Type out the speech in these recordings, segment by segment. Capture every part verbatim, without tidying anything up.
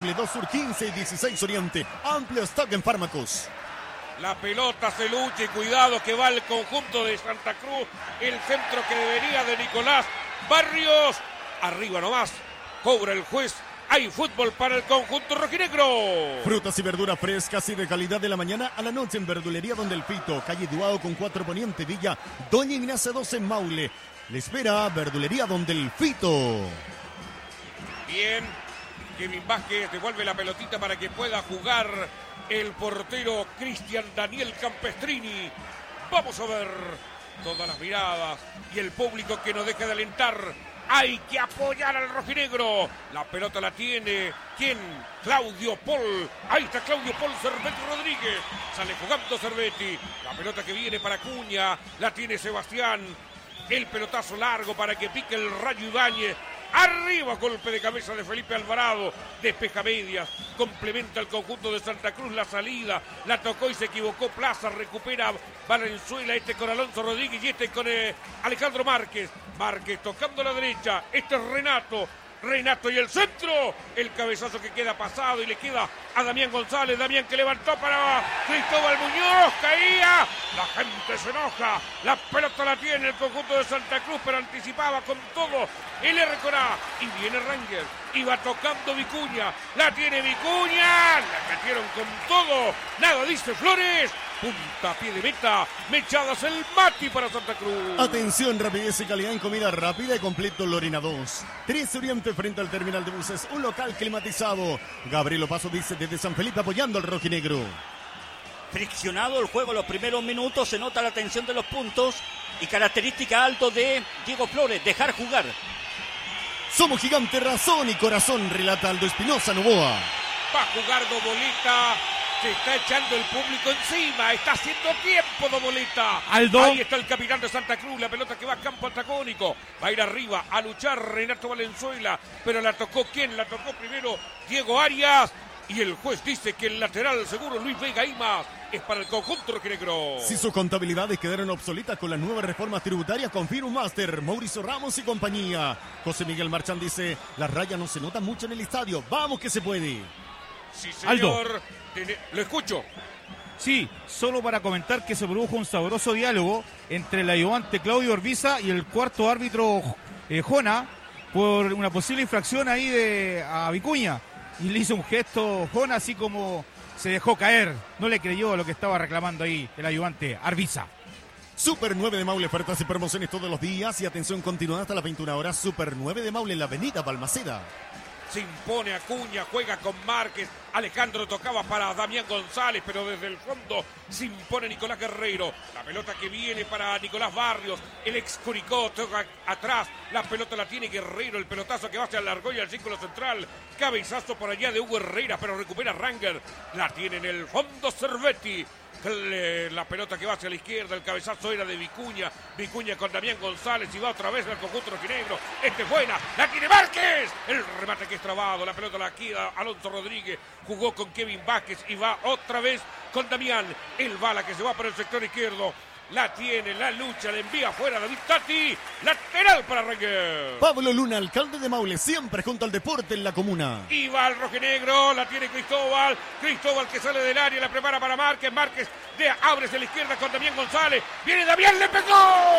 doble dos Sur quince y dieciséis Oriente. Amplio stock en fármacos. La pelota se lucha y cuidado que va el conjunto de Santa Cruz. El centro que devenía de Nicolás Barrios. Arriba nomás. Cobra el juez. Hay fútbol para el conjunto rojinegro. Frutas y verduras frescas y de calidad de la mañana a la noche en Verdulería Don Delfito. Calle Duao con cuatro Poniente Villa. Doña Ignacia doce en Maule. Le espera Verdulería Don Delfito. Bien. Kevin Vázquez devuelve la pelotita para que pueda jugar el portero Cristian Daniel Campestrini. Vamos a ver todas las miradas y el público que no deja de alentar. Hay que apoyar al rojinegro. La pelota la tiene. ¿Quién? Claudio Paul. Ahí está Claudio Paul. Cervetti Rodríguez. Sale jugando Cervetti. La pelota que viene para Acuña. La tiene Sebastián. El pelotazo largo para que pique el Rayo Ibáñez. Arriba, golpe de cabeza de Felipe Alvarado. Despeja medias. Complementa el conjunto de Santa Cruz la salida. La tocó y se equivocó Plaza. Recupera Valenzuela. Este con Alonso Rodríguez y este con eh, Alejandro Márquez. Márquez tocando la derecha. Este es Renato. Renato y el centro. El cabezazo que queda pasado y le queda a Damián González. Damián que levantó para Cristóbal Muñoz. Caía. La gente se enoja. La pelota la tiene el conjunto de Santa Cruz, pero anticipaba con todo el R con A. Y viene Ranger. Y va tocando Vicuña. La tiene Vicuña. La metieron con todo. Nada dice Flores. Punta, pie de meta, mechadas el Mati para Santa Cruz. Atención, rapidez y calidad en comida rápida y completo Lorena dos. tres Oriente frente al terminal de buses, un local climatizado. Gabriel Opaso dice desde San Felipe apoyando al rojinegro. Friccionado el juego los primeros minutos, se nota la tensión de los puntos y característica alto de Diego Flores, dejar jugar. Somos gigante, razón y corazón, relata Aldo Espinosa Novoa. Va a jugar Dobolita. Se está echando el público encima. Está haciendo tiempo Dobolita. Aldo. Ahí está el capitán de Santa Cruz. La pelota que va a campo antagónico. Va a ir arriba a luchar Renato Valenzuela. Pero la tocó ¿quién? La tocó primero Diego Arias. Y el juez dice que el lateral seguro Luis Vega Imas es para el conjunto rojinegro. Si sus contabilidades quedaron obsoletas con las nuevas reformas tributarias, confirma un máster. Mauricio Ramos y compañía. José Miguel Marchán dice, las rayas no se notan mucho en el estadio. Vamos que se puede. Sí, señor. Aldo. Tiene... Lo escucho. Sí, solo para comentar que se produjo un sabroso diálogo entre el ayudante Claudio Orbiza y el cuarto árbitro eh, Jona por una posible infracción ahí de a Vicuña. Y le hizo un gesto Jona así como se dejó caer. No le creyó a lo que estaba reclamando ahí el ayudante Arbiza. Super nueve de Maule, ofertas y promociones todos los días y atención continuada hasta las veintiuna horas. Super nueve de Maule en la avenida Balmaceda. Se impone Acuña, juega con Márquez. Alejandro tocaba para Damián González, pero desde el fondo se impone Nicolás Guerreiro. La pelota que viene para Nicolás Barrios. El ex Curicó toca atrás. La pelota la tiene Guerreiro. El pelotazo que va hacia la argolla del círculo central. Cabezazo por allá de Hugo Herrera, pero recupera Ranger. La tiene en el fondo Cervetti. La pelota que va hacia la izquierda, el cabezazo era de Vicuña. Vicuña con Damián González y va otra vez al conjunto rojinegro. Este es buena, la tiene Márquez. El remate que es trabado, la pelota la queda Alonso Rodríguez. Jugó con Kevin Vázquez y va otra vez con Damián. El bala que se va por el sector izquierdo. La tiene, la lucha, la envía afuera David Tati. Lateral para Ranger. Pablo Luna, alcalde de Maule, siempre junto al deporte en la comuna. Y va el rojinegro, la tiene Cristóbal. Cristóbal que sale del área, la prepara para Márquez. Márquez de abre hacia la izquierda con Damián González. Viene Damián, le pegó.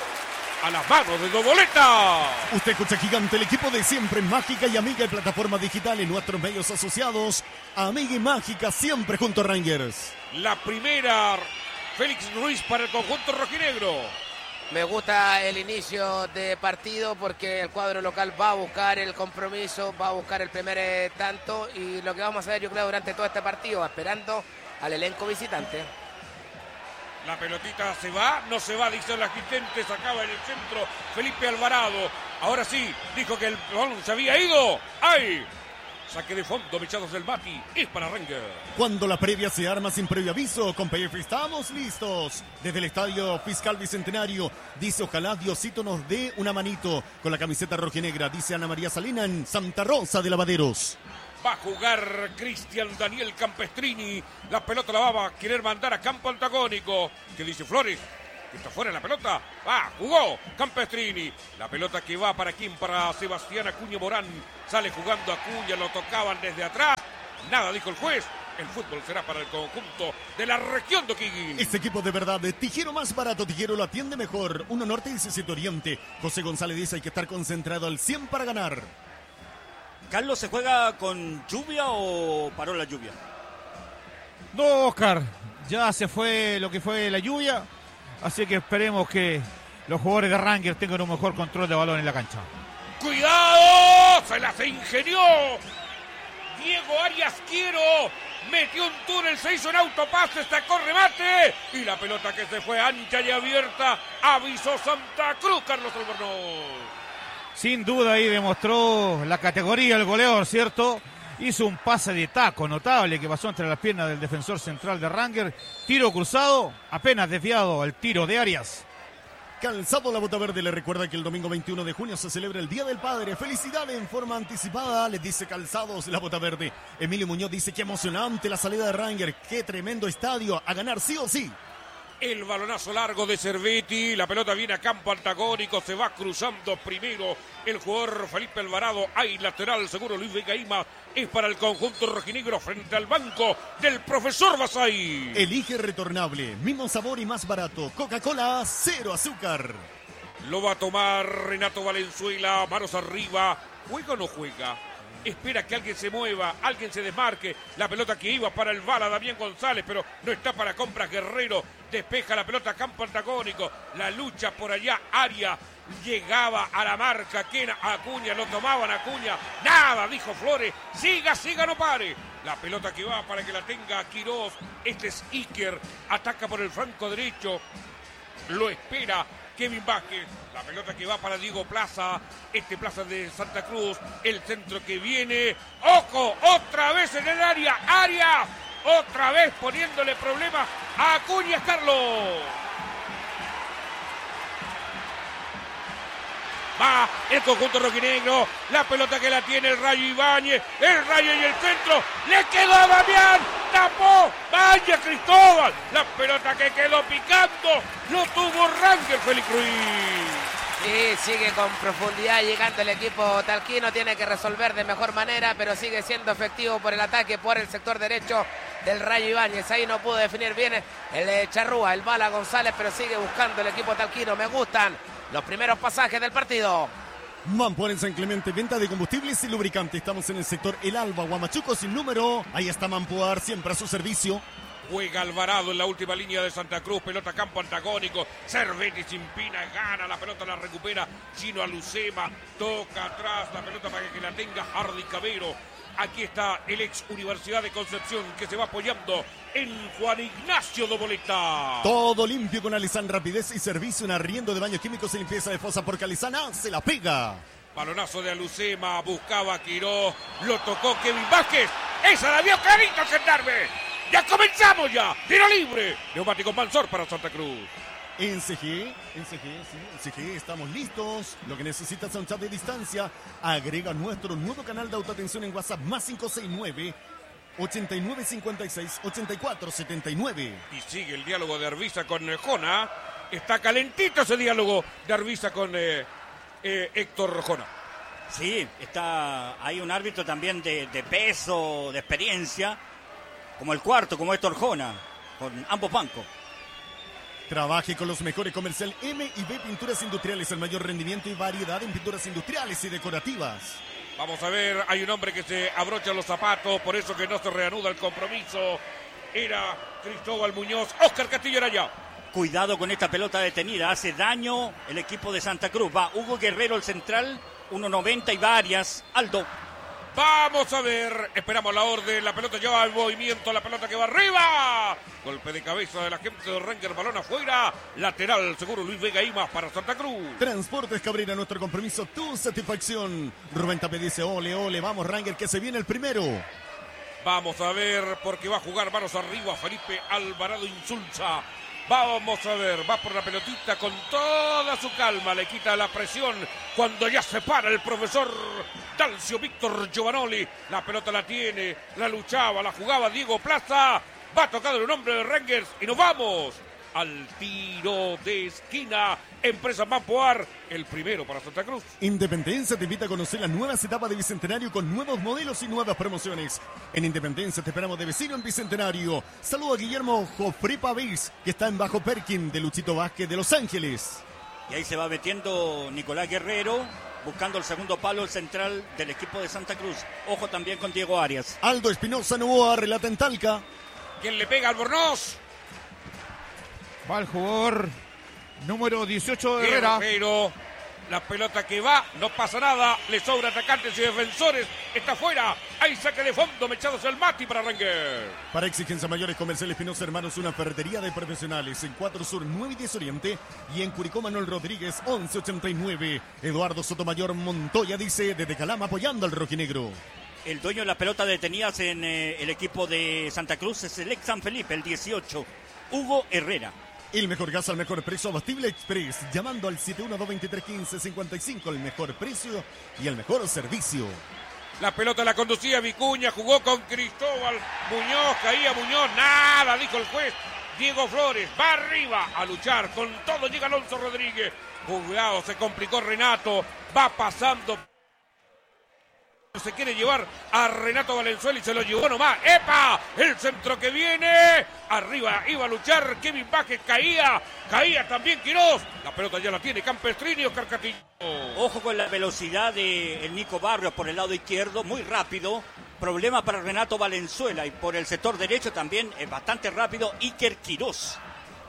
A las manos de Doboleta. Usted escucha Gigante, el equipo de siempre Mágica y Amiga y plataformas digitales, nuestros medios asociados. Amiga y Mágica, siempre junto a Rangers. La primera, Félix Ruiz para el conjunto rojinegro. Me gusta el inicio de partido porque el cuadro local va a buscar el compromiso, va a buscar el primer eh, tanto y lo que vamos a ver yo creo durante todo este partido, esperando al elenco visitante. La pelotita se va, no se va, dice el asistente, sacaba en el centro Felipe Alvarado. Ahora sí, dijo que el balón se había ido. ¡Ay! Saque de fondo, mechados del Mati, es para Ranger. Cuando la previa se arma sin previo aviso, con P F estamos listos. Desde el Estadio Fiscal Bicentenario, dice ojalá Diosito nos dé una manito con la camiseta rojinegra, dice Ana María Salina en Santa Rosa de Lavaderos. Va a jugar Cristian Daniel Campestrini. La pelota la va a querer mandar a campo antagónico. ¿Qué dice Flores? Está fuera la pelota. Va, jugó Campestrini. La pelota que va para quién, para Sebastián Acuña Morán. Sale jugando Acuña, lo tocaban desde atrás. Nada, dijo el juez. El fútbol será para el conjunto de la región de O'Higgins. Este equipo de verdad, de Tijero más barato, Tijero lo atiende mejor. Uno norte y siete oriente. José González dice hay que estar concentrado al cien para ganar. Carlos, ¿se juega con lluvia o paró la lluvia? No, Oscar, ya se fue lo que fue la lluvia, así que esperemos que los jugadores de Rangers tengan un mejor control de balón en la cancha. ¡Cuidado! Se las ingenió Diego Arias Quiero. Metió un túnel, se hizo un autopase, sacó remate. Y la pelota que se fue ancha y abierta. Avisó Santa Cruz, Carlos Albornoz. Sin duda ahí demostró la categoría el goleador, ¿cierto? Hizo un pase de taco notable que pasó entre las piernas del defensor central de Rangers. Tiro cruzado, apenas desviado al tiro de Arias. Calzado La Bota Verde le recuerda que el domingo veintiuno de junio se celebra el Día del Padre. Felicidades en forma anticipada, les dice Calzados La Bota Verde. Emilio Muñoz dice qué emocionante la salida de Rangers, qué tremendo estadio, a ganar sí o sí. El balonazo largo de Cervetti, la pelota viene a campo antagónico, se va cruzando primero el jugador Felipe Alvarado, hay lateral seguro Luis Vega Ima, es para el conjunto rojinegro frente al banco del profesor Basay. Elige retornable, mismo sabor y más barato, Coca-Cola, cero azúcar. Lo va a tomar Renato Valenzuela, manos arriba, ¿juega o no juega? Espera que alguien se mueva, alguien se desmarque. La pelota que iba para el bala Damián González, pero no está para compras. Guerrero despeja la pelota a campo antagónico. La lucha por allá, Aria llegaba a la marca. Quena, Acuña, lo tomaban Acuña. Nada, dijo Flores. Siga, siga, no pare. La pelota que va para que la tenga Quiroz. Este es Iker. Ataca por el flanco derecho. Lo espera Kevin Vázquez, la pelota que va para Diego Plaza, este Plaza de Santa Cruz, el centro que viene, ¡ojo! Otra vez en el área, área, otra vez poniéndole problemas a Acuña Carlos. Va el conjunto rojinegro, la pelota que la tiene el Rayo Ibáñez, el Rayo y el centro, le quedó a Damián, tapó, vaya Cristóbal, la pelota que quedó picando, lo tuvo Rangers, Félix Ruiz. Sí, sigue con profundidad llegando el equipo talquino, tiene que resolver de mejor manera, pero sigue siendo efectivo por el ataque por el sector derecho del Rayo Ibáñez. Ahí no pudo definir bien el Charrúa, el Bala González, pero sigue buscando el equipo talquino. Me gustan los primeros pasajes del partido. Mampuar en San Clemente, venta de combustibles y lubricantes. Estamos en el sector El Alba, Huamachuco sin número. Ahí está Mampuar, siempre a su servicio. Juega Alvarado en la última línea de Santa Cruz, pelota campo antagónico, Cervetti sin pina, gana, la pelota la recupera Chino Alucema, toca atrás, la pelota para que la tenga Hardy Cabero. Aquí está el ex Universidad de Concepción que se va apoyando en Juan Ignacio Doboleta. Todo limpio con Alizán, rapidez y servicio, un arriendo de baños químicos y limpieza de fosa porque Alizán se la pega. Balonazo de Alucema, buscaba a Quiró, lo tocó Kevin Vázquez, esa la vio clarito Gendarme. ¡Ya comenzamos ya! ¡Tiro libre! Neumático Mansor para Santa Cruz. En C G, en C G, sí, en C G estamos listos. Lo que necesitas es un chat de distancia. Agrega nuestro nuevo canal de autoatención en WhatsApp más cinco seis nueve, ochenta y nueve cincuenta y seis, ochenta y cuatro setenta y nueve. Y sigue el diálogo de Arbiza con Jona. Está calentito ese diálogo de Arbiza con eh, eh, Héctor Jona. Sí, está, hay un árbitro también de, de peso, de experiencia, como el cuarto, como Héctor Jona, con ambos bancos. Trabaje con los mejores comercial M y B Pinturas Industriales, el mayor rendimiento y variedad en pinturas industriales y decorativas. Vamos a ver, hay un hombre que se abrocha los zapatos, por eso que no se reanuda el compromiso. Era Cristóbal Muñoz, Óscar Castillo era allá. Cuidado con esta pelota detenida, hace daño el equipo de Santa Cruz. Va Hugo Guerrero, el central, uno noventa y varias, Aldo. Vamos a ver, esperamos la orden, la pelota lleva el movimiento, la pelota que va arriba. Golpe de cabeza de la gente de Rangers, balón afuera, lateral, seguro Luis Vega Imas para Santa Cruz. Transportes Cabrera, nuestro compromiso, tu satisfacción. Rubén Tapia dice, ole, ole, vamos Rangers, que se viene el primero. Vamos a ver, porque va a jugar manos arriba Felipe Alvarado Insulza. Vamos a ver, va por la pelotita con toda su calma, le quita la presión cuando ya se para el profesor Dalcio Víctor Giovanoli. La pelota la tiene, la luchaba, la jugaba Diego Plaza. Va tocado el nombre de Rangers y nos vamos al tiro de esquina. Empresa Mampoar, el primero para Santa Cruz. Independencia te invita a conocer las nuevas etapas de Bicentenario con nuevos modelos y nuevas promociones. En Independencia te esperamos de vecino en Bicentenario. Saludo a Guillermo Jofrepa Beis, que está en Bajo Perkin, de Luchito Vázquez de Los Ángeles. Y ahí se va metiendo Nicolás Guerrero, buscando el segundo palo, el central del equipo de Santa Cruz. Ojo también con Diego Arias. Aldo Espinosa Novoa relata en Talca. ¿Quién le pega al Albornoz? Va el jugador número dieciocho de Herrera. Pero la pelota que va, no pasa nada. Le sobra atacantes y defensores. Está fuera. Hay saque de fondo, mechados el Mati para Ranger. Para exigencia mayores, Comercial Espinosa Hermanos, una ferretería de profesionales. En cuatro Sur, nueve y diez Oriente. Y en Curicó, Manuel Rodríguez, once ochenta y nueve. Eduardo Sotomayor Montoya dice, desde Calama apoyando al rojinegro. El dueño de la pelota detenidas en eh, el equipo de Santa Cruz es el ex San Felipe, el dieciocho, Hugo Herrera. El mejor gas al mejor precio, Abastible Express, llamando al siete uno dos, veintitrés, quince, cincuenta y cinco, el mejor precio y el mejor servicio. La pelota la conducía Vicuña, jugó con Cristóbal Muñoz, caía Muñoz, nada, dijo el juez. Diego Flores va arriba a luchar, con todo llega Alonso Rodríguez. Jugado, se complicó Renato, va pasando. Se quiere llevar a Renato Valenzuela y se lo llevó nomás. ¡Epa! El centro que viene. Arriba iba a luchar Kevin Vázquez. Caía. Caía también Quirós. La pelota ya la tiene Campestrini, Oscar Castillo. Ojo con la velocidad de el Nico Barrios por el lado izquierdo. Muy rápido. Problema para Renato Valenzuela. Y por el sector derecho también es bastante rápido Iker Quirós.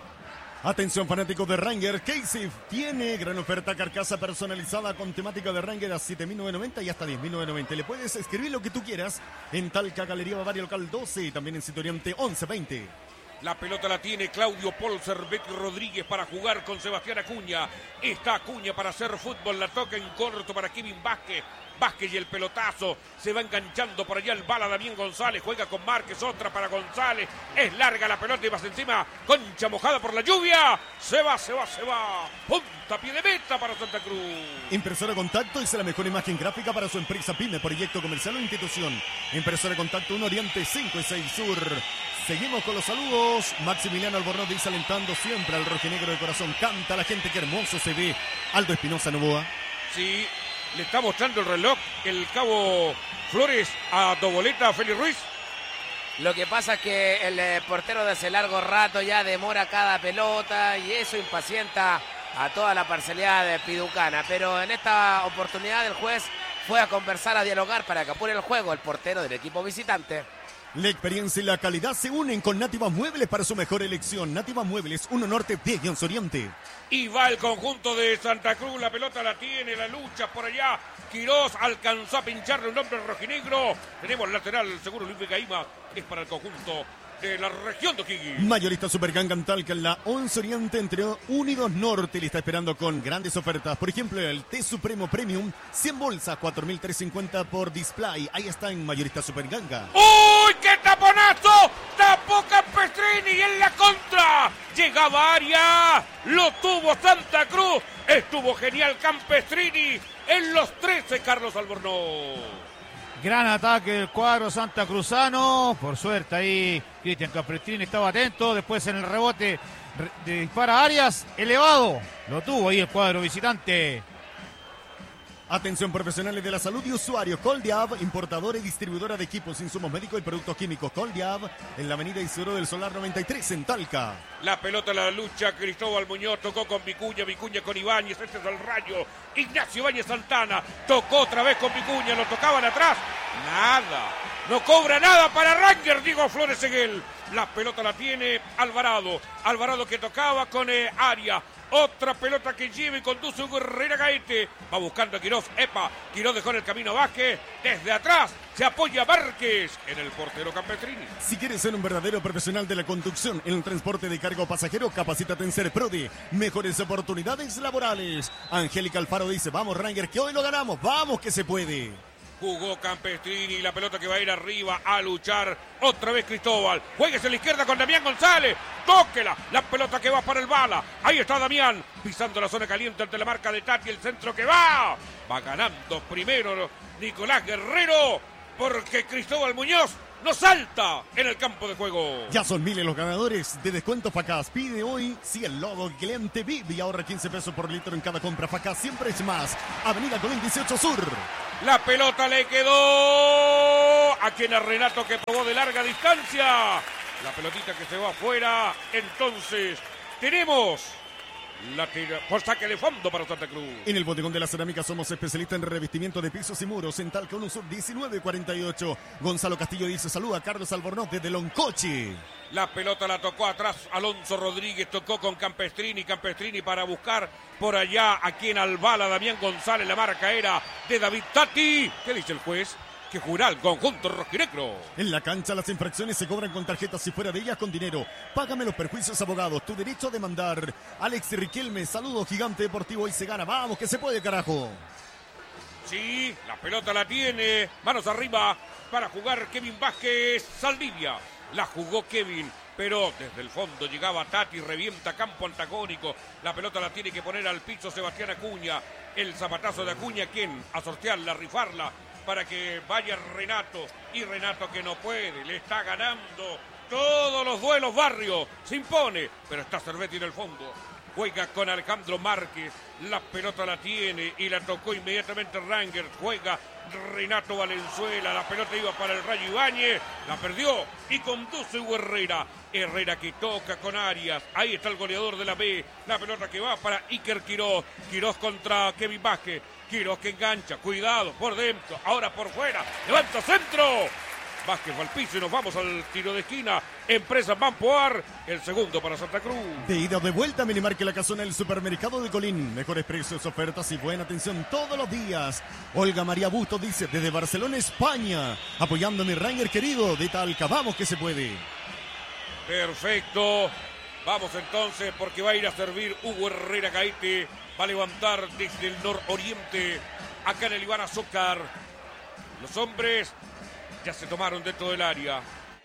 Atención fanáticos de Ranger, Casey tiene gran oferta carcasa personalizada con temática de Ranger a siete mil novecientos noventa y hasta diez mil novecientos noventa. Le puedes escribir lo que tú quieras en Talca, Galería Bavaria Local doce y también en Sitio Oriente once veinte. La pelota la tiene Claudio Polser, Betty Rodríguez para jugar con Sebastián Acuña. Está Acuña para hacer fútbol, la toca en corto para Kevin Vázquez. Vázquez y el pelotazo, se va enganchando por allá el bala Damián González, juega con Márquez, otra para González, es larga la pelota y vas encima, concha mojada por la lluvia, se va, se va, se va, punta, pie de meta para Santa Cruz. Impresora Contacto hizo la mejor imagen gráfica para su empresa PYME, proyecto comercial o institución. Impresora Contacto uno Oriente cinco y seis Sur. Seguimos con los saludos. Maximiliano Albornoz dice alentando siempre al rojinegro de corazón. Canta la gente, qué hermoso se ve. Aldo Espinosa Novoa. Sí, le está mostrando el reloj el cabo Flores a Doboleta, a Félix Ruiz. Lo que pasa es que el eh, portero de hace largo rato ya demora cada pelota y eso impacienta a toda la parcialidad de Piducana. Pero en esta oportunidad el juez fue a conversar, a dialogar para que apure el juego el portero del equipo visitante. La experiencia y la calidad se unen con Nativa Muebles para su mejor elección. Nativa Muebles, uno Norte, diez Oriente. Y va el conjunto de Santa Cruz, la pelota la tiene, la lucha por allá. Quirós alcanzó a pincharle un hombre rojinegro. Tenemos lateral, seguro Luis Gaima, es para el conjunto de la región de O'Higgins. Mayorista Supergang en Talca en la once Oriente entre Unidos Norte. Le está esperando con grandes ofertas. Por ejemplo, el Té Supremo Premium, cien bolsas, cuatro mil trescientos cincuenta por display. Ahí está en Mayorista Superganga. ¡Uy, qué taponazo! Tapó Campestrini y en la contra. Llegaba Arias, lo tuvo Santa Cruz. Estuvo genial Campestrini en los trece, Carlos Albornoz. Gran ataque del cuadro santacruzano. Por suerte ahí Cristian Campestrini estaba atento. Después en el rebote de dispara Arias. Elevado. Lo tuvo ahí el cuadro visitante. Atención profesionales de la salud y usuarios. Coldiab, importadora y distribuidora de equipos, insumos médicos y productos químicos. Coldiab, en la avenida Isidoro del Solar noventa y tres en Talca. La pelota, la lucha, Cristóbal Muñoz tocó con Vicuña, Vicuña con Ibáñez, este es el Rayo. Ignacio Ibáñez Santana tocó otra vez con Vicuña, lo tocaban atrás. Nada, no cobra nada para Ranger, Diego Flores Seguel. La pelota la tiene Alvarado, Alvarado que tocaba con eh, Arias. Otra pelota que lleva y conduce Hugo Herrera Gaete. Va buscando a Quirós. Epa, Quirós dejó en el camino a Vázquez. Desde atrás se apoya Márquez en el portero Campestrini. Si quieres ser un verdadero profesional de la conducción en el transporte de carga o pasajero, capacítate en Serprode. Mejores oportunidades laborales. Angélica Alfaro dice, vamos Ranger, que hoy lo ganamos. Vamos que se puede. Jugó Campestrini, la pelota que va a ir arriba a luchar. Otra vez Cristóbal. Juegues a la izquierda con Damián González. Tóquela. La pelota que va para el bala. Ahí está Damián. Pisando la zona caliente ante la marca de Tati. El centro que va. Va ganando primero Nicolás Guerrero. Porque Cristóbal Muñoz no salta en el campo de juego. Ya son miles los ganadores de descuento Facaz. Pide hoy, sí, el logo cliente V I V y ahorra quince pesos por litro en cada compra. Facaz siempre es más. Avenida Colón dieciocho Sur. La pelota le quedó a quien a Renato, que probó de larga distancia. La pelotita que se va afuera. Entonces tenemos la tira por saque de fondo para Santa Cruz. En el Bodegón de la Cerámica somos especialistas en revestimiento de pisos y muros. En Talca uno Sur diecinueve cuarenta y ocho. Gonzalo Castillo dice saluda a Carlos Albornoz desde Loncoche. La pelota la tocó atrás Alonso Rodríguez, tocó con Campestrini, Campestrini para buscar por allá a quien Albala, Damián González, la marca era de David Tati. ¿Qué dice el juez? Que jugará el conjunto rojinegro. En la cancha las infracciones se cobran con tarjetas y fuera de ellas con dinero. Págame los perjuicios, abogados. Tu derecho a demandar. Alex Riquelme, saludo Gigante Deportivo. Hoy se gana. Vamos, que se puede, carajo. Sí, la pelota la tiene. Manos arriba para jugar Kevin Vázquez. Saldivia. La jugó Kevin, pero desde el fondo llegaba Tati, revienta campo antagónico. La pelota la tiene que poner al piso Sebastián Acuña. El zapatazo de Acuña, ¿quién? A sortearla, a rifarla, para que vaya Renato. Y Renato que no puede, le está ganando todos los duelos Barrio. Se impone, pero está Cervetti en el fondo. Juega con Alejandro Márquez. La pelota la tiene y la tocó inmediatamente Rangers. Juega Renato Valenzuela. La pelota iba para el Rayo Ibáñez. La perdió y conduce Hugo Herrera. Herrera que toca con Arias. Ahí está el goleador de la B. La pelota que va para Iker Quiroz. Quiroz contra Kevin Vázquez. Quiroz que engancha. Cuidado por dentro. Ahora por fuera. Levanta centro. Vázquez va al piso y nos vamos al tiro de esquina. Empresa Mampoar, el segundo para Santa Cruz. De ida o de vuelta, Minimarque La Casona, el supermercado de Colín. Mejores precios, ofertas y buena atención todos los días. Olga María Busto dice, desde Barcelona, España, apoyando a mi Ranger querido de Talca. Vamos que se puede. Perfecto. Vamos entonces porque va a ir a servir Hugo Herrera Gaite. Va a levantar desde el nororiente acá en el Iván Azúcar. Los hombres ya se tomaron dentro del área.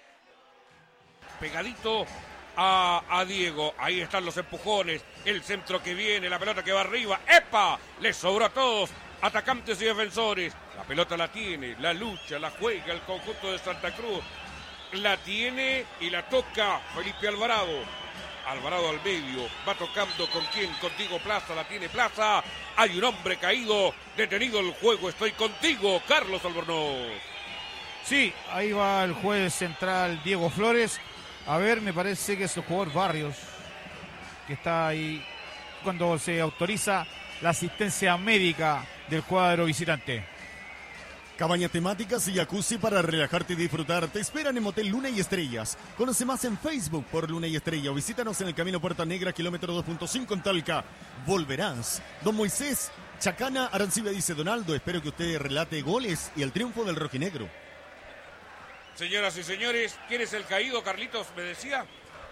Pegadito a, a Diego. Ahí están los empujones. El centro que viene, la pelota que va arriba. ¡Epa! Le sobró a todos, atacantes y defensores. La pelota la tiene, la lucha, la juega el conjunto de Santa Cruz. La tiene y la toca Felipe Alvarado. Alvarado al medio, va tocando con quién, contigo Plaza, la tiene Plaza. Hay un hombre caído, detenido el juego. Estoy contigo, Carlos Albornoz. Sí, ahí va el juez central Diego Flores. A ver, me parece que es el jugador Barrios, que está ahí cuando se autoriza la asistencia médica del cuadro visitante. Cabañas temáticas y jacuzzi para relajarte y disfrutar. Te esperan en Motel Luna y Estrellas. Conoce más en Facebook por Luna y Estrella o visítanos en el Camino Puerta Negra, kilómetro dos punto cinco en Talca. Volverás. Don Moisés Chacana Arancibia dice, Donaldo, espero que usted relate goles y el triunfo del rojinegro. Señoras y señores, ¿quién es el caído? Carlitos me decía.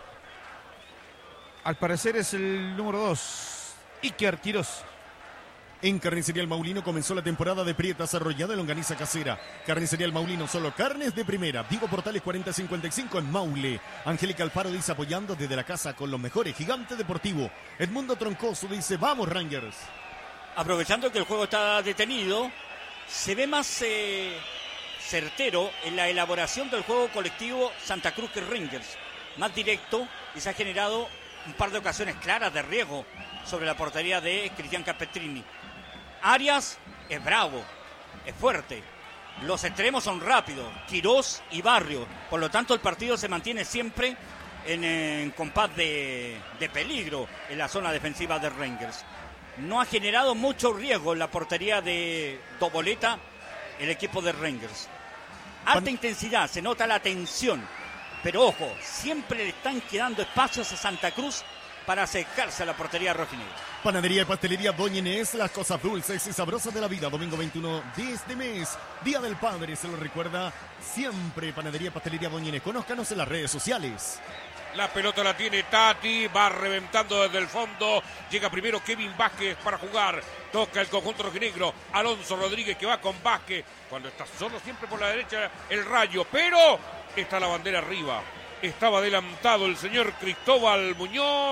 Al parecer es el número dos, Iker Quiroz. En Carnicería El Maulino comenzó la temporada de prietas arrollada en longaniza casera. Carnicería El Maulino, solo carnes de primera. Diego Portales cuarenta cincuenta y cinco en Maule. Angélica Alfaro dice apoyando desde la casa con los mejores. Gigante Deportivo. Edmundo Troncoso dice vamos Rangers. Aprovechando que el juego está detenido, se ve más eh, certero en la elaboración del juego colectivo Santa Cruz que Rangers. Más directo y se ha generado un par de ocasiones claras de riesgo sobre la portería de Cristian Campestrini. Arias es bravo, es fuerte. Los extremos son rápidos, Quiroz y Barrio. Por lo tanto, el partido se mantiene siempre en, en compás de, de peligro en la zona defensiva de Rangers. No ha generado mucho riesgo en la portería de Doboleta el equipo de Rangers. Alta Pan... intensidad, se nota la tensión. Pero ojo, siempre le están quedando espacios a Santa Cruz para acercarse a la portería rojinegra. Panadería y pastelería Doña Inés, las cosas dulces y sabrosas de la vida. Domingo veintiuno de este mes, Día del Padre, se lo recuerda siempre. Panadería y pastelería Doña Inés. Conózcanos en las redes sociales. La pelota la tiene Tati, va reventando desde el fondo. Llega primero Kevin Vázquez para jugar. Toca el conjunto rojinegro. Alonso Rodríguez que va con Vázquez. Cuando está solo siempre por la derecha el Rayo. Pero está la bandera arriba. Estaba adelantado el señor Cristóbal Muñoz.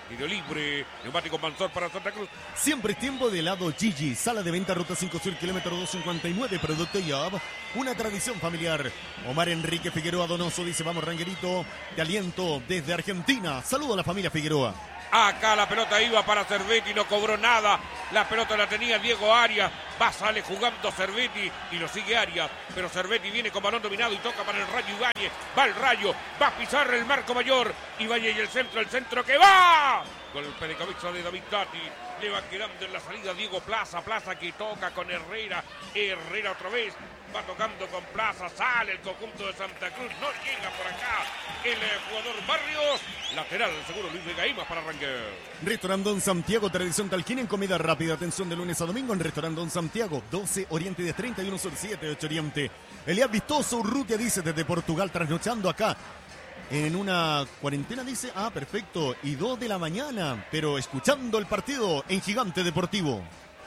Tiro libre, neumático Mansor para Santa Cruz. Siempre es tiempo de helado Gigi. Sala de venta Ruta cinco Sur, kilómetro doscientos cincuenta y nueve. Producto Yob. Una tradición familiar. Omar Enrique Figueroa Donoso dice: vamos, Ranguerito. Te aliento desde Argentina. Saludo a la familia Figueroa. Acá la pelota iba para Cervetti, no cobró nada. La pelota la tenía Diego Arias. Va, sale jugando Cervetti y lo sigue Arias. Pero Cervetti viene con balón dominado y toca para el Rayo Ibáñez. Va el Rayo, va a pisar el marco mayor. Ibáñez y el centro, el centro que va. Golpe de cabeza de David Tati. Le va quedando en la salida Diego Plaza. Plaza que toca con Herrera. Herrera otra vez. Va tocando con Plaza, sale el conjunto de Santa Cruz, no llega por acá el eh, jugador Barrios, lateral seguro Luis Vega Imas para Rangel. Restaurante Don Santiago, tradición talquín en comida rápida, atención de lunes a domingo en Restaurante Don Santiago, doce Oriente de treinta y uno Sur siete, ocho Oriente. Elías Vistoso Urrutia dice desde Portugal, trasnochando acá en una cuarentena, dice, ah, perfecto, y dos de la mañana, pero escuchando el partido en Gigante Deportivo.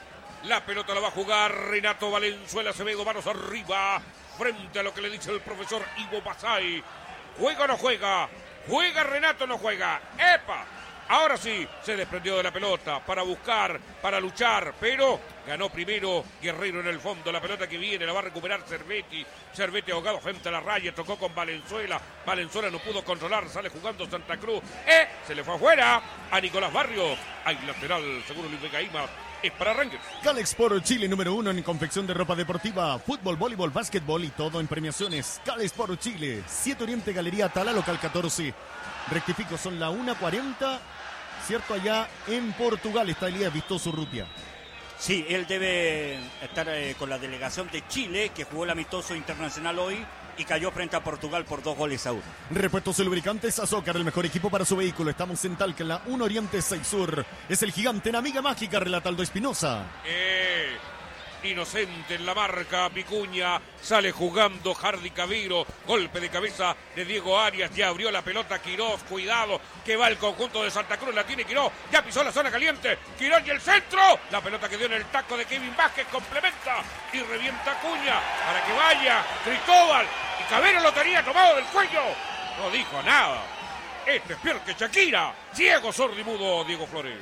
La pelota la va a jugar Renato Valenzuela Acevedo, manos arriba, frente a lo que le dice el profesor Ivo Basay. ¿Juega o no juega? ¿Juega Renato o no juega? ¡Epa! Ahora sí, se desprendió de la pelota para buscar, para luchar, pero ganó primero Guerrero en el fondo. La pelota que viene la va a recuperar Cervetti. Cervetti ahogado frente a la raya, tocó con Valenzuela. Valenzuela no pudo controlar, sale jugando Santa Cruz. ¡Eh! Se le fue afuera a Nicolás Barrios. Hay lateral, seguro Luis Vega Imas. Es para Rangers. Calexport Chile, número uno en confección de ropa deportiva, fútbol, voleibol, básquetbol y todo en premiaciones. Calexport Chile, siete Oriente, Galería Tala, local catorce. Rectifico, son la una cuarenta, ¿cierto? Allá en Portugal está Elías Vistoso Urrutia. Sí, él debe estar eh, con la delegación de Chile, que jugó el amistoso internacional hoy y cayó frente a Portugal por dos goles a uno. Repuestos y lubricantes Azócar, el mejor equipo para su vehículo. Estamos en Talca, en la uno Oriente seis Sur. Es el gigante en Amiga Mágica, relata Aldo Espinosa. Eh, inocente en la marca, Vicuña, sale jugando Hardy Cabiro, golpe de cabeza de Diego Arias, ya abrió la pelota Quirós, cuidado, que va el conjunto de Santa Cruz, la tiene Quirós, ya pisó la zona caliente, Quirós y el centro, la pelota que dio en el taco de Kevin Vázquez, complementa y revienta Acuña, para que vaya Cristóbal, y Cabero lo tenía tomado del cuello, no dijo nada, este es peor que Shakira, ciego, sordo y mudo, Diego Flores.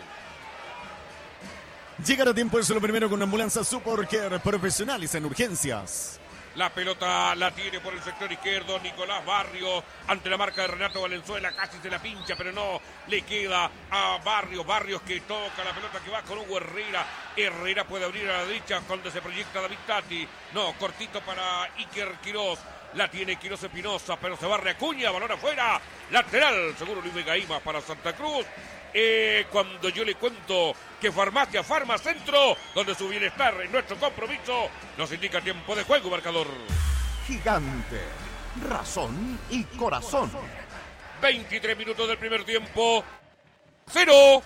Llegar a tiempo es lo primero con ambulancia Support Care, profesionales en urgencias. La pelota la tiene por el sector izquierdo Nicolás Barrios ante la marca de Renato Valenzuela, casi se la pincha, pero no le queda a Barrios. Barrios que toca la pelota que va con Hugo Herrera. Herrera puede abrir a la derecha donde se proyecta David Tati. No, cortito para Iker Quirós. La tiene Quirós Espinosa, pero se barre Acuña, balón afuera. Lateral, seguro Luis Vega Imas para Santa Cruz. Eh, cuando yo le cuento que Farmacia Farma Centro, donde su bienestar es nuestro compromiso, nos indica tiempo de juego, marcador. Gigante, razón y corazón. veintitrés minutos del primer tiempo. Cero.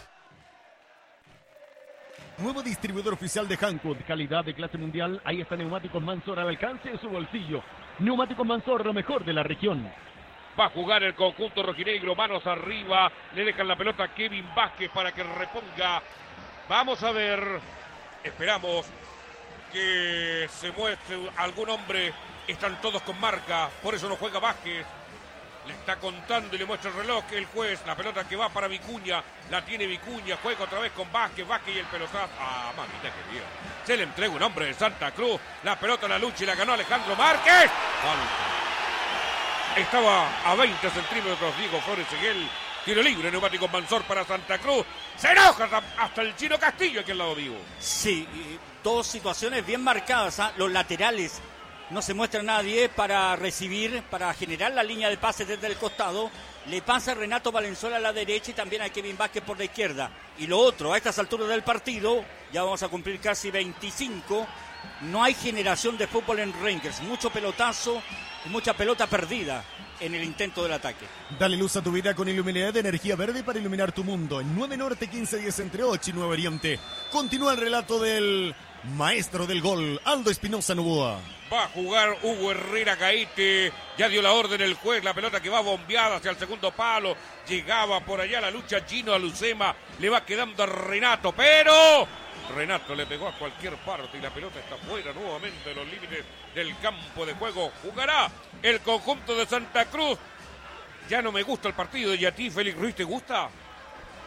Nuevo distribuidor oficial de Hankook, calidad de clase mundial. Ahí está Neumáticos Mansor al alcance de su bolsillo. Neumáticos Mansor, lo mejor de la región. Va a jugar el conjunto rojinegro, manos arriba, le dejan la pelota a Kevin Vázquez para que reponga. Vamos a ver, esperamos que se muestre algún hombre, están todos con marca, por eso no juega Vázquez. Le está contando y le muestra el reloj el juez, la pelota que va para Vicuña, la tiene Vicuña, juega otra vez con Vázquez, Vázquez y el pelotazo. Ah, mamita que bien. Se le entrega un hombre de Santa Cruz, la pelota en la lucha y la ganó Alejandro Márquez. Falta. Estaba a veinte centímetros Diego Flores Seguel. Tiro libre, neumático Mansor para Santa Cruz. Se enoja hasta el Chino Castillo aquí al lado vivo. Sí, dos situaciones bien marcadas. ¿eh? Los laterales no se muestra a nadie para recibir, para generar la línea de pases desde el costado. Le pasa a Renato Valenzuela a la derecha y también a Kevin Vázquez por la izquierda. Y lo otro, a estas alturas del partido, ya vamos a cumplir casi veinticinco. No hay generación de fútbol en Rangers. Mucho pelotazo y mucha pelota perdida en el intento del ataque. Dale luz a tu vida con iluminidad de energía verde para iluminar tu mundo. En nueve Norte, quince diez entre ocho y nueve Oriente. Continúa el relato del maestro del gol, Aldo Espinosa Novoa. Va a jugar Hugo Herrera Gaete. Ya dio la orden el juez. La pelota que va bombeada hacia el segundo palo. Llegaba por allá la lucha Gino Alucema. Le va quedando a Renato, pero Renato le pegó a cualquier parte y la pelota está fuera nuevamente de los límites del campo de juego. Jugará el conjunto de Santa Cruz. Ya no me gusta el partido. ¿Y a ti, Félix Ruiz, te gusta?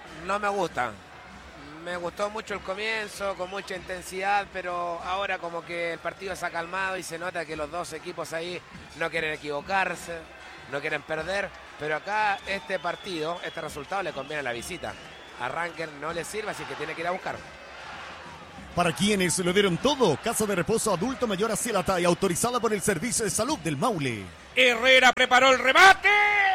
no me gusta. Me gustó mucho el comienzo, con mucha intensidad, pero ahora como que el partido se ha calmado y se nota que los dos equipos ahí no quieren equivocarse, no quieren perder, pero acá este partido, este resultado le conviene a la visita. A Ranger no le sirve, así que tiene que ir a buscar. Para quienes lo dieron todo, Casa de Reposo Adulto Mayor Acélata y autorizada por el Servicio de Salud del Maule. Herrera preparó el remate.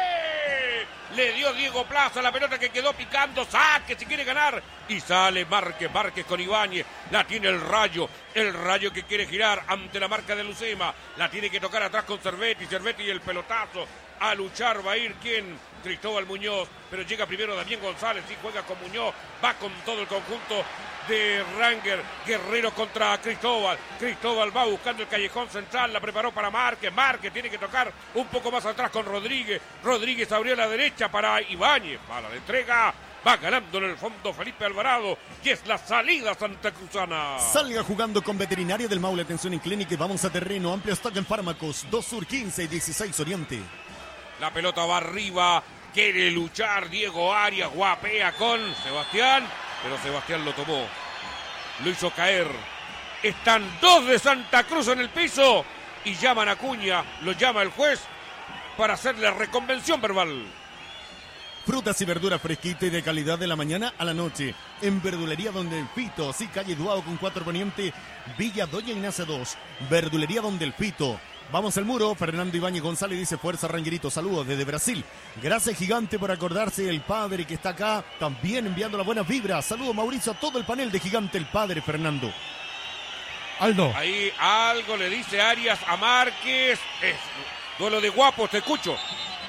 Le dio Diego Plaza la pelota que quedó picando. Saque si quiere ganar. Y sale Márquez. Márquez con Ibáñez. La tiene el Rayo. El Rayo que quiere girar ante la marca de Lucema. La tiene que tocar atrás con Cervetti. Cervetti y el pelotazo. A luchar va a ir quien. Cristóbal Muñoz. Pero llega primero Damián González. Y juega con Muñoz. Va con todo el conjunto de Ranger. Guerrero contra Cristóbal. Cristóbal va buscando el callejón central. La preparó para Márquez. Márquez tiene que tocar un poco más atrás con Rodríguez. Rodríguez abrió a la derecha para Ibáñez. Para la entrega. Va ganando en el fondo Felipe Alvarado. Y es la salida santacruzana. Salga jugando con Veterinaria del Maule. Atención en clínica y vamos a terreno. Amplio stock en fármacos. dos Sur quince y dieciséis Oriente. La pelota va arriba. Quiere luchar Diego Arias. Guapea con Sebastián. Pero Sebastián lo tomó. Lo hizo caer. Están dos de Santa Cruz en el piso. Y llaman a Acuña. Lo llama el juez para hacerle reconvención verbal. Frutas y verduras fresquitas y de calidad de la mañana a la noche. En Verdulería Donde el Fito. Sí, calle Duao con cuatro Poniente. Villa Doña Ignacia dos. Verdulería Donde el Fito. Vamos al muro. Fernando Ibáñez González dice fuerza Ranguerito. Saludos desde Brasil. Gracias Gigante por acordarse del padre que está acá. También enviando las buenas vibras. Saludos Mauricio a todo el panel de Gigante el padre Fernando. Aldo. Ahí algo le dice Arias a Márquez. Es duelo de guapos, te escucho.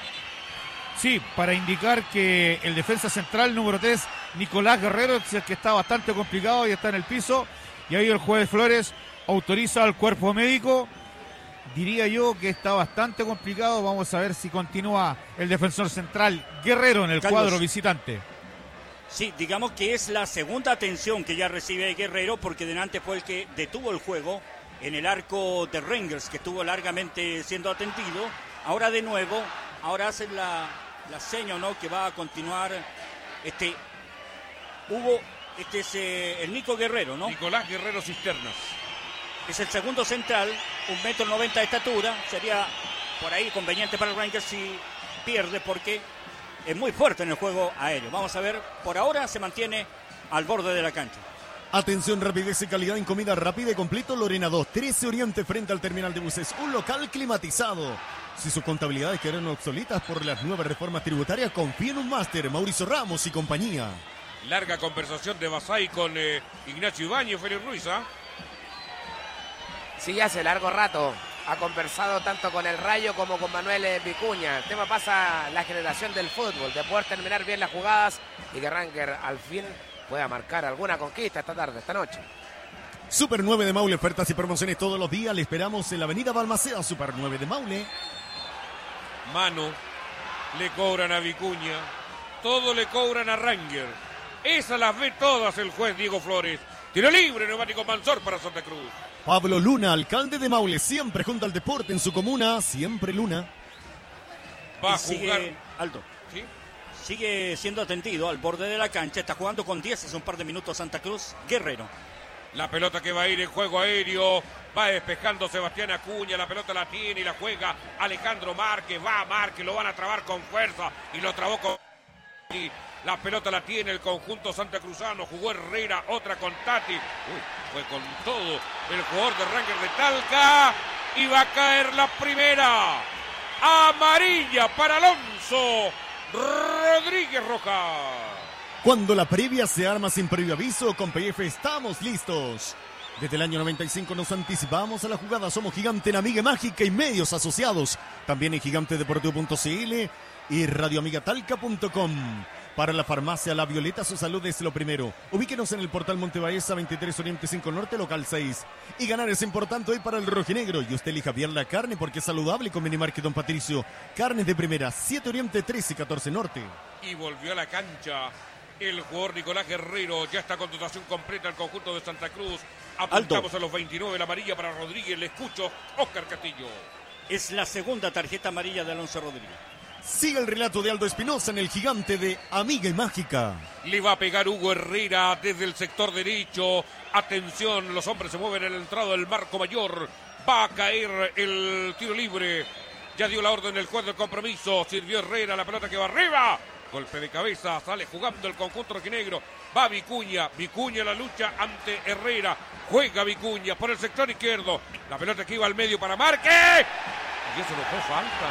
Sí, para indicar que el defensa central número tres, Nicolás Guerrero, es el que está bastante complicado y está en el piso. Y ahí el juez Flores autoriza al cuerpo médico. Diría yo que está bastante complicado. Vamos a ver si continúa el defensor central Guerrero en el Carlos. cuadro visitante. Sí, digamos que es la segunda atención que ya recibe Guerrero, porque delante fue el que detuvo el juego en el arco de Rangers, que estuvo largamente siendo atendido. Ahora de nuevo, ahora hacen la, la seña, ¿no?, que va a continuar. Este Hugo, este es eh, el Nico Guerrero, ¿no? Nicolás Guerrero Cisternas. Es el segundo central, un metro noventa de estatura. Sería por ahí conveniente para el Rangers si pierde, porque es muy fuerte en el juego aéreo. Vamos a ver, por ahora se mantiene al borde de la cancha. Atención, rapidez y calidad en comida rápida y completo. Lorena dos, trece Oriente frente al terminal de buses. Un local climatizado. Si sus contabilidades quedaron obsoletas por las nuevas reformas tributarias, confíe en un máster. Mauricio Ramos y compañía. Larga conversación de Basay con eh, Ignacio Ibáñez, Félix Ruiz, ¿ah? Sí, hace largo rato ha conversado tanto con el Rayo como con Manuel Vicuña. El tema pasa a la generación del fútbol, de poder terminar bien las jugadas y que Ranger al fin pueda marcar alguna conquista esta tarde, esta noche. Super nueve de Maule, ofertas y promociones todos los días. Le esperamos en la avenida Balmaceda, Super nueve de Maule. Mano, le cobran a Vicuña, todo le cobran a Ranger. Esas las ve todas el juez Diego Flores. Tiro libre, Neumático Mansor para Santa Cruz. Pablo Luna, alcalde de Maule, siempre junto al deporte en su comuna, siempre Luna. Va a Y sigue, jugar. Aldo, ¿Sí? sigue siendo atendido al borde de la cancha. Está jugando con diez hace un par de minutos Santa Cruz. Guerrero. La pelota que va a ir en juego aéreo. Va despejando Sebastián Acuña. La pelota la tiene y la juega Alejandro Márquez. Va Márquez, lo van a trabar con fuerza. Y lo trabó con... Y la pelota la tiene el conjunto santacruzano. Jugó Herrera, otra con Tati. Uy, fue con todo el jugador de Ranger de Talca. Y va a caer la primera. Amarilla para Alonso Rodríguez Rojas. Cuando la previa se arma sin previo aviso, con P F estamos listos. Desde el año noventa y cinco nos anticipamos a la jugada. Somos Gigante en Amiga Mágica y medios asociados. También en gigante deportivo punto c l y radio amiga talca punto com. Para la farmacia La Violeta, su salud es lo primero. Ubíquenos en el portal Montebaeza veintitrés Oriente cinco Norte, local seis. Y ganar es importante hoy para el rojinegro. Y usted elija bien la carne porque es saludable con Minimarket Don Patricio. Carnes de primera, siete Oriente, trece y catorce Norte. Y volvió a la cancha el jugador Nicolás Guerrero. Ya está con dotación completa el conjunto de Santa Cruz. Apuntamos Aldo. a los veintinueve, la amarilla para Rodríguez. Le escucho, Óscar Castillo. Es la segunda tarjeta amarilla de Alonso Rodríguez. Sigue el relato de Aldo Espinosa en el gigante de Amiga y Mágica. Le va a pegar Hugo Herrera desde el sector derecho. Atención, los hombres se mueven en el entrado del marco mayor. Va a caer el tiro libre. Ya dio la orden el juez del compromiso. Sirvió Herrera, la pelota que va arriba. Golpe de cabeza, sale jugando el conjunto rojinegro. Va Vicuña, Vicuña la lucha ante Herrera. Juega Vicuña por el sector izquierdo. La pelota que iba al medio para Marque. Y eso no fue falta.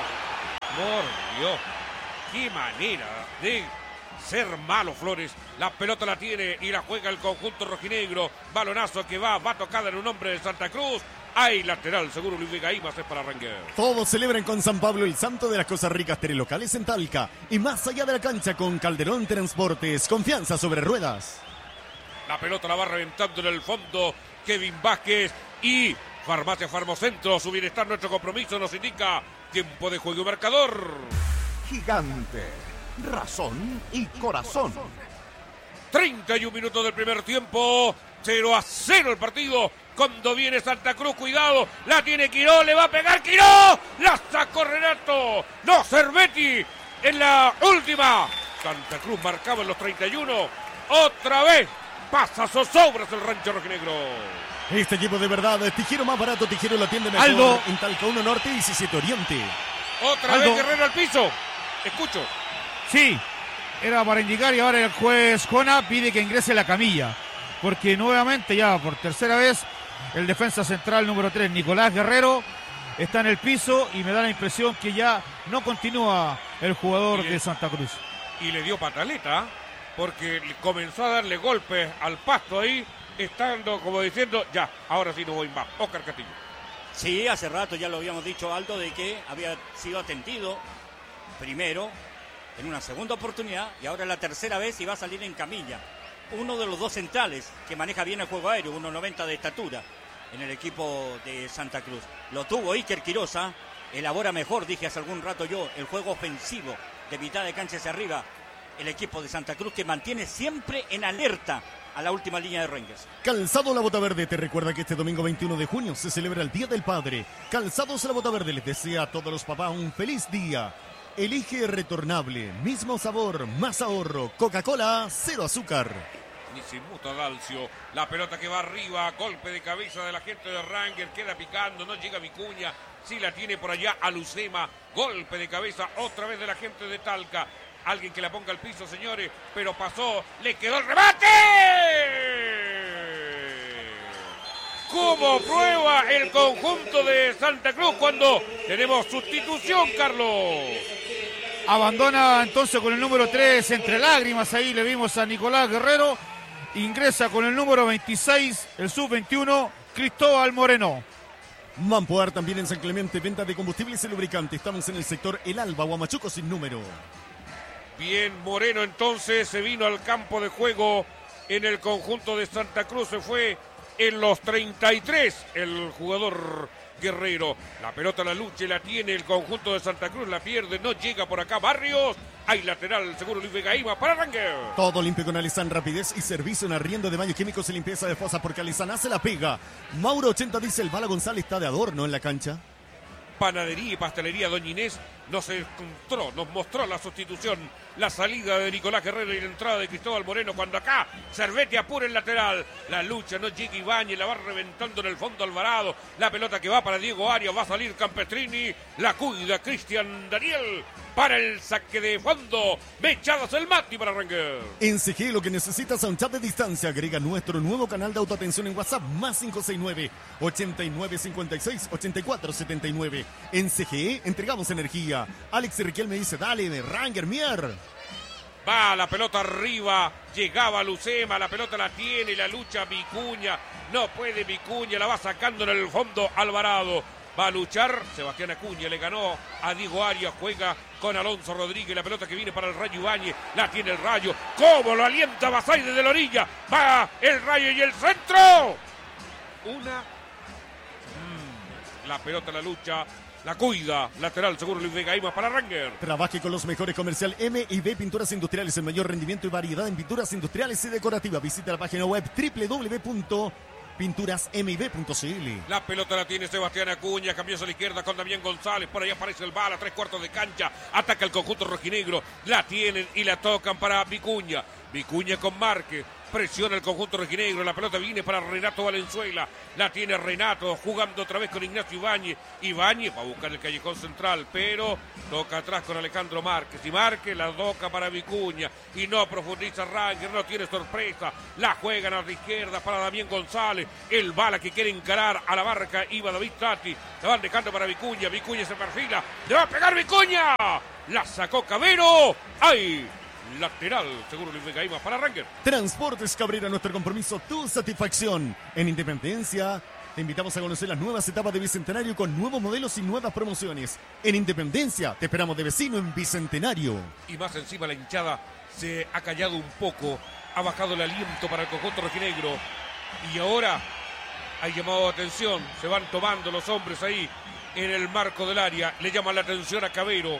Por Dios, qué manera de ser malo Flores. La pelota la tiene y la juega el conjunto rojinegro. Balonazo que va, va tocada en un hombre de Santa Cruz. Hay lateral, seguro Luis Vega Imas es para Rangel. Todos celebran con San Pablo el santo de las cosas ricas, telelocales en Talca. Y más allá de la cancha con Calderón Transportes. Confianza sobre ruedas. La pelota la va reventando en el fondo Kevin Vázquez y Farmacia Farmocentro. Su bienestar, nuestro compromiso, nos indica tiempo de juego y marcador. Gigante, razón y corazón. treinta y un minutos del primer tiempo. cero a cero el partido. Cuando viene Santa Cruz, cuidado, la tiene Quiró, le va a pegar Quiró, la sacó Renato, no, Cervetti en la última. Santa Cruz marcaba en los treinta y uno, otra vez pasa zozobras el rancho rojinegro. Este equipo de verdad, Tijero más barato, Tijero lo atiende mejor. Aldo. En Talca uno Norte y diecisiete Oriente. Otra Aldo. vez Guerrero al piso, escucho. Sí, era para indicar y ahora el juez Jona pide que ingrese la camilla. Porque nuevamente, ya por tercera vez, el defensa central número tres, Nicolás Guerrero, está en el piso y me da la impresión que ya no continúa el jugador le, de Santa Cruz. Y le dio pataleta porque comenzó a darle golpes al pasto ahí, estando como diciendo, ya, ahora sí no voy más. Óscar Castillo. Sí, hace rato ya lo habíamos dicho, Aldo, de que había sido atendido primero en una segunda oportunidad y ahora la tercera vez y va a salir en camilla. Uno de los dos centrales que maneja bien el juego aéreo, uno noventa de estatura en el equipo de Santa Cruz. Lo tuvo Iker Quirosa, elabora mejor, dije hace algún rato yo, el juego ofensivo de mitad de cancha hacia arriba. El equipo de Santa Cruz que mantiene siempre en alerta a la última línea de Rangers. Calzado La Bota Verde te recuerda que este domingo veintiuno de junio se celebra el Día del Padre. Calzados La Bota Verde les desea a todos los papás un feliz día. Elige retornable, mismo sabor, más ahorro. Coca-Cola, cero azúcar. Ni se muta Dalcio, la pelota que va arriba, golpe de cabeza de la gente de Rangers, queda picando, no llega Vicuña, sí la tiene por allá a Lucema, golpe de cabeza otra vez de la gente de Talca, alguien que la ponga al piso, señores, pero pasó, le quedó el remate. ¿Cómo prueba el conjunto de Santa Cruz cuando tenemos sustitución, Carlos? Abandona entonces con el número tres, entre lágrimas, ahí le vimos a Nicolás Guerrero. Ingresa con el número veintiséis, el sub veintiuno, Cristóbal Moreno. Mampoar también en San Clemente, venta de combustibles y lubricantes. Estamos en el sector El Alba, Huamachuco sin número. Bien, Moreno entonces se vino al campo de juego en el conjunto de Santa Cruz. Se fue en los treinta y tres el jugador Guerrero. La pelota la lucha y la tiene el conjunto de Santa Cruz. La pierde, no llega por acá Barrios. Hay lateral, seguro Luis Vega Ima para Rangel. Todo limpio con Alizán, rapidez y servicio en arriendo de baños químicos y limpieza de fosa porque Alizán hace la pega. Mauro ochenta dice, el Bala González está de adorno en la cancha. Panadería y pastelería Doña Inés nos encontró, nos mostró la sustitución, la salida de Nicolás Guerrero y la entrada de Cristóbal Moreno, cuando acá Cervetti apura el lateral, la lucha, no llega Ibáñez, la va reventando en el fondo Alvarado, la pelota que va para Diego Arias, va a salir Campestrini, la cuida Cristian Daniel para el saque de fondo, Mechadas el Mati para Rangel. En C G lo que necesitas a un chat de distancia, agrega nuestro nuevo canal de autoatención en WhatsApp, más cinco seis nueve, ochenta y nueve cincuenta y seis, ochenta y cuatro setenta y nueve. En C G E entregamos energía. Alex Riquel me dice, dale, de Ranger Mier. Va la pelota arriba, llegaba Lucema, la pelota la tiene, la lucha Vicuña, no puede Vicuña, la va sacando en el fondo Alvarado. Va a luchar, Sebastián Acuña le ganó a Diego Arias, juega con Alonso Rodríguez, la pelota que viene para el Rayo Ibáñez, la tiene el Rayo, cómo lo alienta Basay desde la orilla, va el Rayo y el centro. Una, mm, la pelota la lucha, la cuida, lateral seguro Luis Vega Imas para Ranger. Trabaje con los mejores comercial M y B Pinturas Industriales, el mayor rendimiento y variedad en pinturas industriales y decorativas. Visita la página web doble u doble u doble u punto Pinturas M I B punto C L. La pelota la tiene Sebastián Acuña, cambió a la izquierda con Damián González, por ahí aparece el bala, tres cuartos de cancha, ataca el conjunto rojinegro, la tienen y la tocan para Vicuña, Vicuña con Márquez, presiona el conjunto rojinegro, la pelota viene para Renato Valenzuela, la tiene Renato, jugando otra vez con Ignacio Ibáñez, Ibáñez va a buscar el callejón central, pero toca atrás con Alejandro Márquez, y Márquez la toca para Vicuña, y no profundiza Ranger, no tiene sorpresa, la juegan a la izquierda para Damián González, el bala que quiere encarar a la marca, iba David Tati, la van dejando para Vicuña, Vicuña se perfila, le va a pegar Vicuña, la sacó Cabero, ¡ay! Lateral, seguro Luis Vega para Ranger. Transportes Cabrera, nuestro compromiso, tu satisfacción. En Independencia, te invitamos a conocer las nuevas etapas de Bicentenario con nuevos modelos y nuevas promociones. En Independencia, te esperamos de vecino en Bicentenario. Y más encima la hinchada se ha callado un poco, ha bajado el aliento para el conjunto rojinegro. Y ahora hay llamado de atención, se van tomando los hombres ahí en el marco del área, le llaman la atención a Cabero.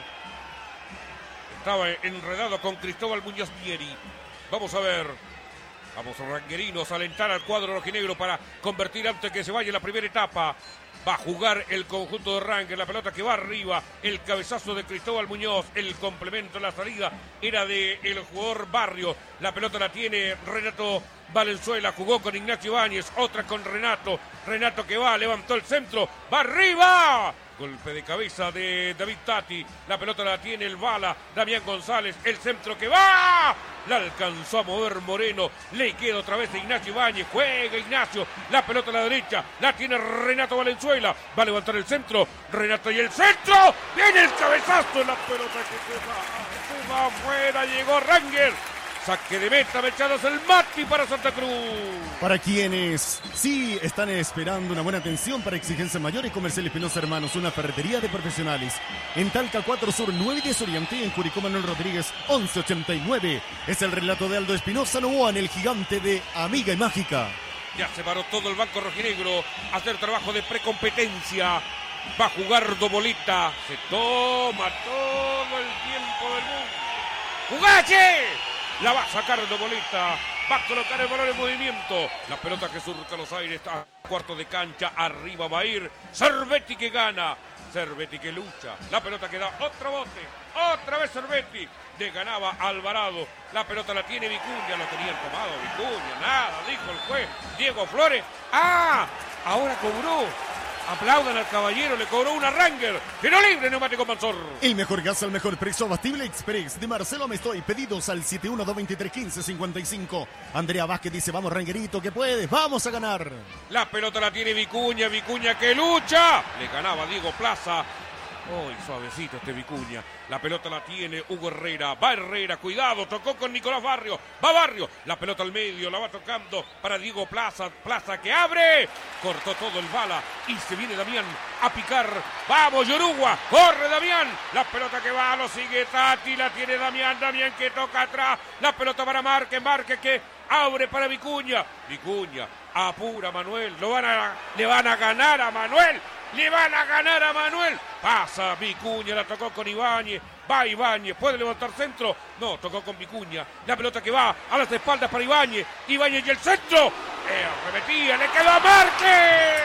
Estaba enredado con Cristóbal Muñoz Mieri. Vamos a ver. Vamos, ranguerinos, a alentar al cuadro rojinegro para convertir antes que se vaya la primera etapa. Va a jugar el conjunto de Ranger. La pelota que va arriba. El cabezazo de Cristóbal Muñoz. El complemento, la salida era del jugador Barrio. La pelota la tiene Renato Valenzuela. Jugó con Ignacio Ibáñez. Otra con Renato. Renato que va, levantó el centro. ¡Va arriba! Golpe de cabeza de David Tati. La pelota la tiene el bala. Damián González. El centro que va. La alcanzó a mover Moreno. Le queda otra vez a Ignacio Ibáñez. Juega Ignacio. La pelota a la derecha. La tiene Renato Valenzuela. Va a levantar el centro. Renato y el centro. Viene el cabezazo. La pelota que se va. Se va afuera. Llegó Ranger. Saque de meta, Mechados el Mati para Santa Cruz. Para quienes sí están esperando una buena atención para exigencias mayores, Comercial Espinosa Hermanos, una ferretería de profesionales. En Talca cuatro Sur, nueve diez Oriente, y en Curicó Manuel Rodríguez, once ochenta y nueve. Es el relato de Aldo Espinosa Novoa, el gigante de Amiga y Mágica. Ya se paró todo el banco rojinegro a hacer trabajo de precompetencia. Va a jugar Dobolita. Se toma todo el tiempo del mundo. ¡Jugache! La va a sacar Dobolita. Va a colocar el balón en movimiento. La pelota que surca los aires está a cuarto de cancha. Arriba va a ir Cervetti que gana. Cervetti que lucha. La pelota que da otro bote. Otra vez Cervetti. Le ganaba Alvarado. La pelota la tiene Vicuña. Lo tenían tomado Vicuña. Nada, dijo el juez Diego Flores. ¡Ah! Ahora cobró. Aplaudan al caballero, le cobró una Ranger. Tiro libre, Neumático Mansor. El mejor gas al mejor precio, Abastible Express de Marcelo Amestoy. Pedidos al siete uno dos dos tres, uno cinco cinco cinco. Andrea Vázquez dice, vamos Rangerito, que puedes, vamos a ganar. La pelota la tiene Vicuña, Vicuña que lucha. Le ganaba Diego Plaza. Uy, suavecito este Vicuña. La pelota la tiene Hugo Herrera. Va Herrera, cuidado, tocó con Nicolás Barrio. Va Barrio, la pelota al medio, la va tocando para Diego Plaza. Plaza que abre. Cortó todo el bala y se viene Damián a picar. Vamos, Yorugua, corre Damián. La pelota que va, lo sigue Tati, la tiene Damián. Damián que toca atrás. La pelota para Márquez, Márquez que abre para Vicuña. Vicuña, apura Manuel. Lo van a, le van a ganar a Manuel. Le van a ganar a Manuel. Pasa Vicuña, la tocó con Ibáñez. Va Ibáñez, puede levantar centro. No, tocó con Vicuña. La pelota que va a las espaldas para Ibáñez. Ibáñez y el centro. Eh, repetía, le quedó a Márquez.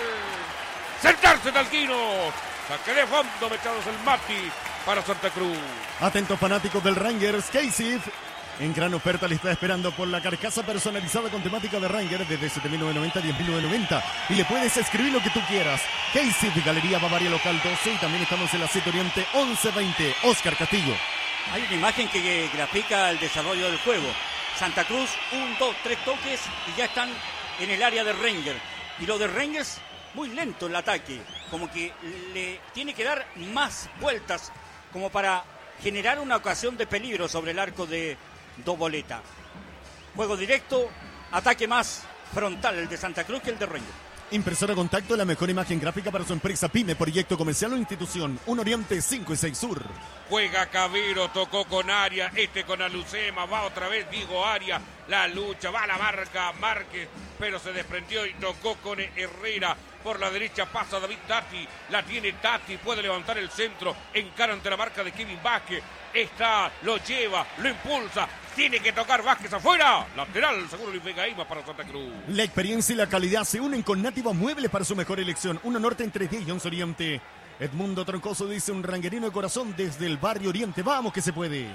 Sentarse Talquino. Saque de fondo, Mechados el Mati para Santa Cruz. Atentos fanáticos del Rangers, Casey. En gran oferta le está esperando por la carcasa personalizada con temática de Ranger desde siete mil novecientos noventa a diez mil novecientos noventa. Y le puedes escribir lo que tú quieras. Casey, Galería Bavaria Local doce. Y también estamos en la siete Oriente once veinte. Oscar Castillo. Hay una imagen que grafica el desarrollo del juego. Santa Cruz, un, dos, tres toques y ya están en el área de Ranger. Y lo de Rangers, muy lento el ataque. Como que le tiene que dar más vueltas como para generar una ocasión de peligro sobre el arco de Doboleta. Juego directo, ataque más frontal el de Santa Cruz que el de Ranger. Impresora Contacto, la mejor imagen gráfica para su empresa, pyme, proyecto comercial o institución. un Oriente, cinco y seis Sur. Juega Cabero, tocó con Arias, este con Alucema, va otra vez Diego Arias, la lucha, va la marca Márquez, pero se desprendió y tocó con Herrera. Por la derecha pasa David Tati, la tiene Tati, puede levantar el centro, encara ante la marca de Kevin Vázquez, está, lo lleva, lo impulsa, tiene que tocar Vázquez afuera. Lateral, seguro Luis Vegaima para Santa Cruz. La experiencia y la calidad se unen con Nativa Muebles para su mejor elección. Uno Norte en tres D y once Oriente. Edmundo Troncoso dice un ranguerino de corazón desde el barrio Oriente. Vamos que se puede.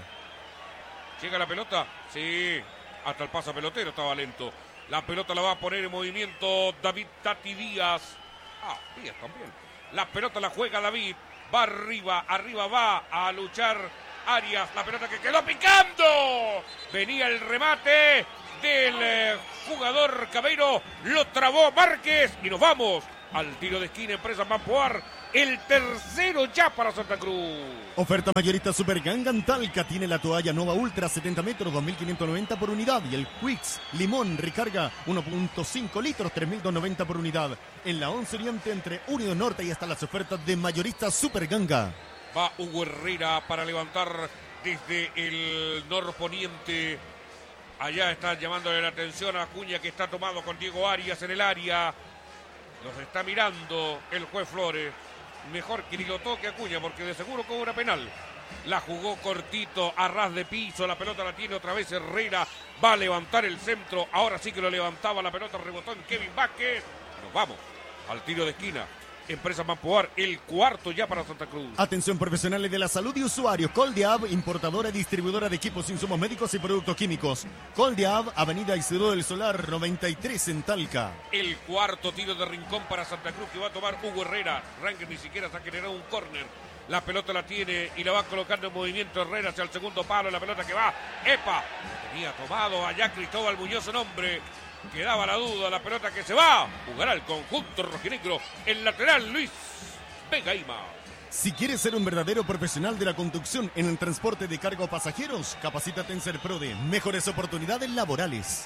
Llega la pelota. Sí, hasta el pasa pelotero estaba lento. La pelota la va a poner en movimiento David Tati Díaz. Ah, Díaz también. La pelota la juega David. Va arriba, arriba va a luchar Arias. La pelota que quedó picando. Venía el remate del eh, jugador Cabeiro. Lo trabó Márquez. Y nos vamos al tiro de esquina. Empresa Mampoar. El tercero ya para Santa Cruz. Oferta mayorista Super Ganga en Talca. Tiene la toalla Nova Ultra setenta metros, dos mil quinientos noventa por unidad. Y el Quicks Limón recarga uno punto cinco litros, tres mil doscientos noventa por unidad. En la once Oriente entre Unión Norte y hasta las ofertas de mayorista Super Ganga. Va Hugo Herrera para levantar desde el norponiente. Allá está llamándole la atención a Acuña, que está tomado con Diego Arias en el área. Los está mirando el juez Flores. Mejor que ni lo toque Acuña, porque de seguro cobra penal. La jugó cortito, a ras de piso. La pelota la tiene otra vez Herrera. Va a levantar el centro. Ahora sí que lo levantaba. La pelota rebotó en Kevin Vázquez. Nos vamos al tiro de esquina. Empresa Mampoar, el cuarto ya para Santa Cruz. Atención profesionales de la salud y usuarios. Coldiab, importadora y distribuidora de equipos, insumos médicos y productos químicos. Coldiab, Avenida Isidro del Solar, noventa y tres en Talca. El cuarto tiro de rincón para Santa Cruz que va a tomar Hugo Herrera. Ranger ni siquiera se ha generado un córner. La pelota la tiene y la va colocando en movimiento Herrera hacia el segundo palo. La pelota que va, ¡epa! Tenía tomado allá Cristóbal Muñoz en hombre. Quedaba la duda, la pelota que se va. Jugará el conjunto rojinegro. El lateral Luis Vegaima. Si quieres ser un verdadero profesional de la conducción en el transporte de carga o pasajeros, capacítate en Serprode. Mejores oportunidades laborales.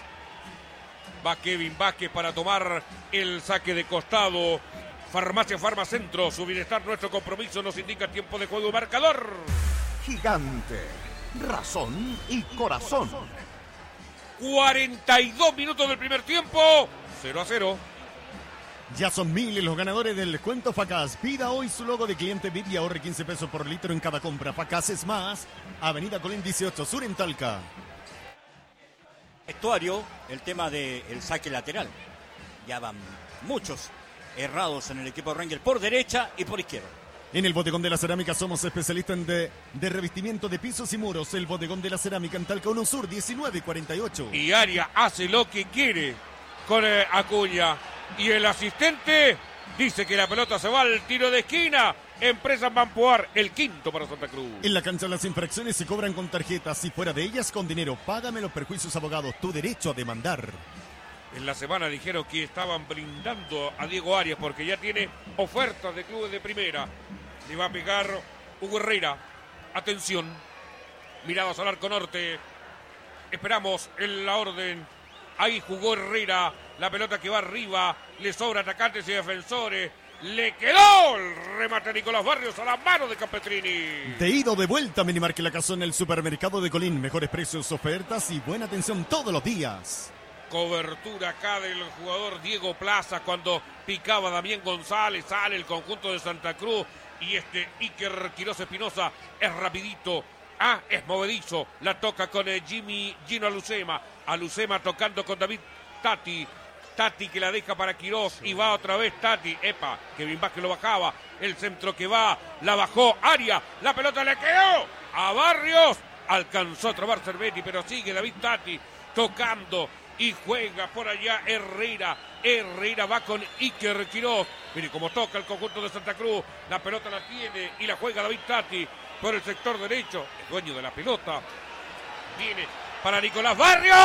Va Kevin Vázquez para tomar el saque de costado. Farmacia Farmacentro, su bienestar, nuestro compromiso, nos indica tiempo de juego y marcador. Gigante, razón y corazón. cuarenta y dos minutos del primer tiempo. cero a cero. Ya son miles los ganadores del descuento Facaz. Pida hoy su logo de cliente V I P y ahorre quince pesos por litro en cada compra. Facaz es más. Avenida Colín dieciocho Sur en Talca. Vestuario, el tema del saque lateral. Ya van muchos errados en el equipo de Rangel por derecha y por izquierda. En el Bodegón de la Cerámica somos especialistas en de, de revestimiento de pisos y muros. El Bodegón de la Cerámica en Talca uno Sur diecinueve cuarenta y ocho. Y Arias hace lo que quiere con eh, Acuña. Y el asistente dice que la pelota se va al tiro de esquina. Empresa Mampoar, el quinto para Santa Cruz. En la cancha las infracciones se cobran con tarjetas y fuera de ellas con dinero. Págame los perjuicios, abogados. Tu derecho a demandar. En la semana dijeron que estaban brindando a Diego Arias porque ya tiene ofertas de clubes de primera. Le va a pegar Hugo Herrera. Atención. Miradas al arco norte. Esperamos en la orden. Ahí jugó Herrera. La pelota que va arriba. Le sobra atacantes y defensores. Le quedó el remate a Nicolás Barrios a la mano de Campestrini. De ida o de vuelta, Minimarque La Casona, el supermercado de Colín. Mejores precios, ofertas y buena atención todos los días. Cobertura acá del jugador Diego Plaza cuando picaba Damián González. Sale el conjunto de Santa Cruz. Y este Iker Quiroz Espinosa es rapidito. Ah, es movedizo. La toca con eh, Jimmy Gino Alucema. Alucema tocando con David Tati. Tati que la deja para Quiroz y va otra vez Tati. Epa, Kevin Vázquez lo bajaba. El centro que va, la bajó Arias. La pelota le quedó a Barrios. Alcanzó a trabar Cervetti, pero sigue David Tati tocando y juega por allá Herrera. Herrera va con Iker Quiroz. Mire cómo toca el conjunto de Santa Cruz. La pelota la tiene y la juega David Tati por el sector derecho. El dueño de la pelota viene para Nicolás Barrios.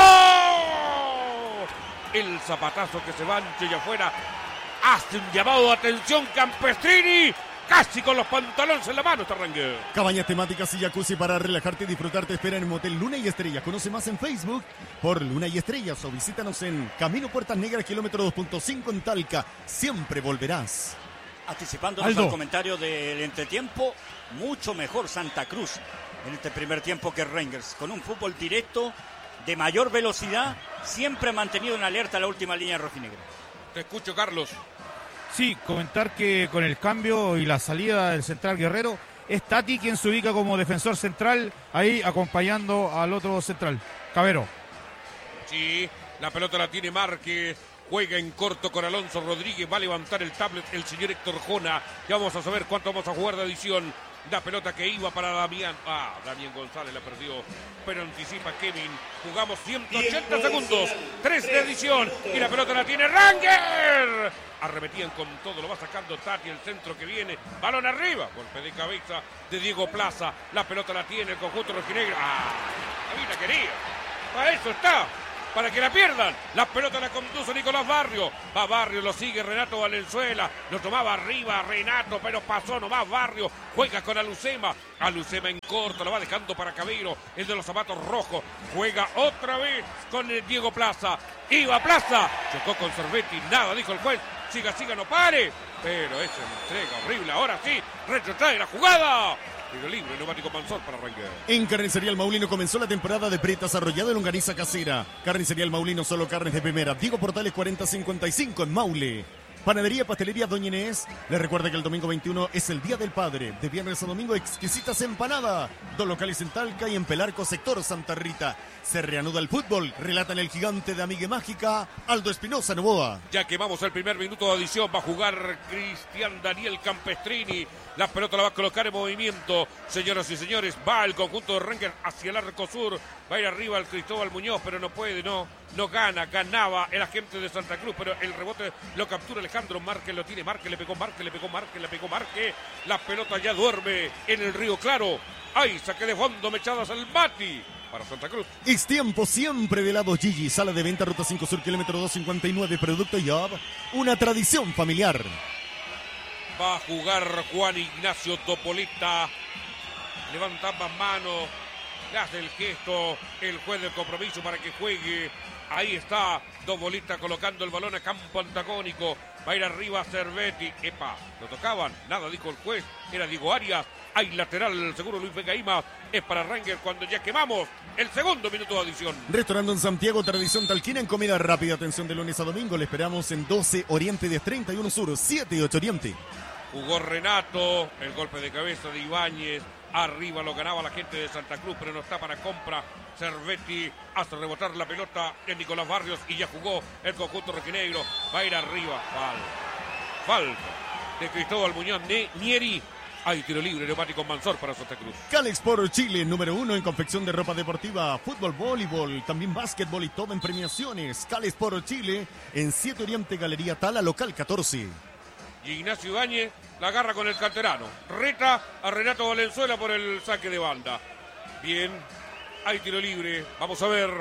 El zapatazo que se va ancho y afuera. Hace un llamado de atención Campestrini. Casi con los pantalones en la mano está Rangel. Cabañas temáticas y jacuzzi para relajarte y disfrutar te esperan en Motel Luna y Estrellas. Conoce más en Facebook por Luna y Estrellas o visítanos en Camino Puertas Negras, kilómetro dos punto cinco en Talca. Siempre volverás. Anticipándonos Aldo. al comentario del entretiempo, mucho mejor Santa Cruz en este primer tiempo que Rangers, con un fútbol directo, de mayor velocidad, siempre ha mantenido en alerta la última línea rojinegra. Te escucho, Carlos. Sí, comentar que con el cambio y la salida del central Guerrero, Es Tati quien se ubica como defensor central, ahí acompañando al otro central, Cabero. Sí, la pelota la tiene Márquez. Juega en corto con Alonso Rodríguez. Va a levantar el tablet el señor Héctor Jona. Ya vamos a saber cuánto vamos a jugar de adición. La pelota que iba para Damián. Ah, Damián González la perdió. Pero anticipa Kevin. Jugamos ciento ochenta segundos. tres de adición. Y la pelota la tiene Ranger. Arremetían con todo. Lo va sacando Tati. El centro que viene. Balón arriba. Golpe de cabeza de Diego Plaza. La pelota la tiene el conjunto rojinegro. Ah, David la quería. Para eso está. Para que la pierdan. La pelota la conduce Nicolás Barrio. Va Barrio, lo sigue Renato Valenzuela. Lo tomaba arriba Renato, pero pasó nomás Barrio. Juega con Alucema. Alucema en corto, lo va dejando para Cabero, el de los zapatos rojos. Juega otra vez con el Diego Plaza. Iba Plaza. Chocó con Cervetti. Nada, dijo el juez. Siga, siga, no pare. Pero esa entrega horrible. Ahora sí, retrotrae la jugada. Tiro libre, neumático Mansor para Ranger. En Carnicería El Maulino comenzó la temporada de pretas arrollada de longaniza casera. Carnicería El Maulino, solo carnes de primera. Diego Portales cuarenta cincuenta y cinco en Maule. Panadería, pastelería Doña Inés. Les recuerda que el domingo veintiuno es el Día del Padre. De viernes a domingo, exquisitas empanadas. Dos locales en Talca y en Pelarco, sector Santa Rita. Se reanuda el fútbol. Relatan el gigante de Amigue Mágica, Aldo Espinosa Novoa. Ya que vamos al primer minuto de adición, va a jugar Cristian Daniel Campestrini. La pelota la va a colocar en movimiento. Señoras y señores, va el conjunto de Ranger hacia el arco sur. Va a ir arriba el Cristóbal Muñoz, pero no puede, no. No gana, ganaba el agente de Santa Cruz, pero el rebote lo captura Alejandro Márquez, lo tiene Márquez, le pegó Márquez, le pegó Márquez, le pegó Márquez. La pelota ya duerme en el Río Claro. ¡Ay, saque de fondo, mechadas al Mati! Para Santa Cruz. Es tiempo siempre de helado Gigi. Sala de venta, Ruta cinco Sur, kilómetro doscientos cincuenta y nueve. Producto Yob. Una tradición familiar. Va a jugar Juan Ignacio Topolita. Levantaba mano. Le hace el gesto el juez del compromiso para que juegue. Ahí está Topolita colocando el balón a campo antagónico. Va a ir arriba Cervetti. Epa, lo tocaban. Nada dijo el juez. Era Diego Arias. Hay lateral, seguro Luis Vegaíma. Es para Ranger cuando ya quemamos el segundo minuto de adición. Restaurando en Santiago, tradición talquina en comida rápida. Atención de lunes a domingo. Le esperamos en doce Oriente de treinta y uno Sur, siete y ocho Oriente. Jugó Renato. El golpe de cabeza de Ibáñez. Arriba lo ganaba la gente de Santa Cruz, pero no está para compra. Cervetti hace rebotar la pelota en Nicolás Barrios y ya jugó el conjunto rojinegro. Va a ir arriba. Falta. Falta de Cristóbal Muñoz de Nieri. Hay tiro libre, neumático Mansor para Santa Cruz. Calexport Chile, número uno en confección de ropa deportiva, fútbol, voleibol, también básquetbol y todo en premiaciones. Calexport Chile, en siete Oriente, Galería Tala, local catorce. Y Ignacio Ibáñez la agarra con el canterano. Reta a Renato Valenzuela por el saque de banda. Bien, hay tiro libre. Vamos a ver.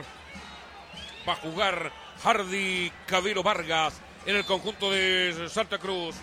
Va a jugar Hardy Cabero Vargas en el conjunto de Santa Cruz.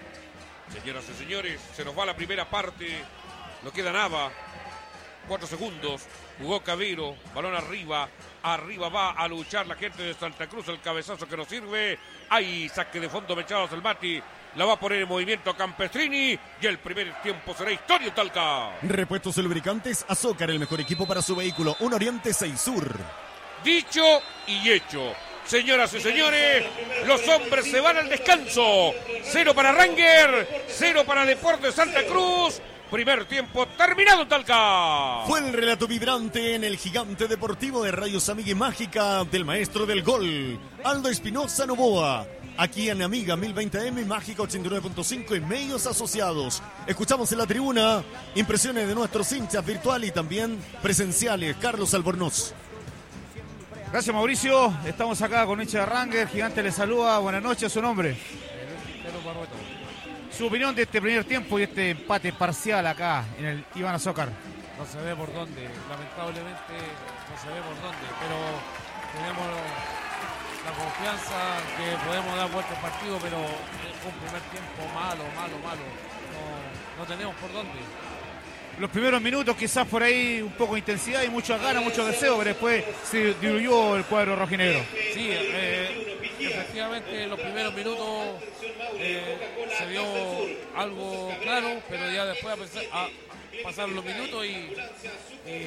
Señoras y señores, se nos va la primera parte. No queda nada. Cuatro segundos. Jugó Cabero. Balón arriba. Arriba va a luchar la gente de Santa Cruz. El cabezazo que nos sirve. Hay saque de fondo mechados el Mati. La va a poner en movimiento Campestrini. Y el primer tiempo será historia en Talca. Repuestos y lubricantes Azócar, el mejor equipo para su vehículo. Un Oriente, seis Sur. Dicho y hecho. Señoras y señores, los hombres se van al descanso. Cero para Ranger, cero para Deportes Santa Cruz. Primer tiempo terminado en Talca. Fue el relato vibrante en el gigante deportivo de Radio Amigue Mágica del maestro del gol, Aldo Espinosa Novoa. Aquí en Amiga mil veinte eme, Mágica ochenta y nueve punto cinco y medios asociados. Escuchamos en la tribuna impresiones de nuestros hinchas virtual y también presenciales. Carlos Albornoz. Gracias, Mauricio. Estamos acá con hincha de Ranger. Gigante le saluda. Buenas noches, su nombre. Su opinión de este primer tiempo y este empate parcial acá en el Iván Azócar. No se ve por dónde, lamentablemente no se ve por dónde, pero tenemos la confianza que podemos dar vuelta al partido, pero es un primer tiempo malo, malo, malo. No, no tenemos por dónde. Los primeros minutos quizás por ahí un poco de intensidad y muchas ganas, mucho deseo, pero después se diluyó el cuadro rojinegro. Sí, eh, efectivamente los primeros minutos eh, se vio algo claro, pero ya después a, pesar, a pasar los minutos y, y se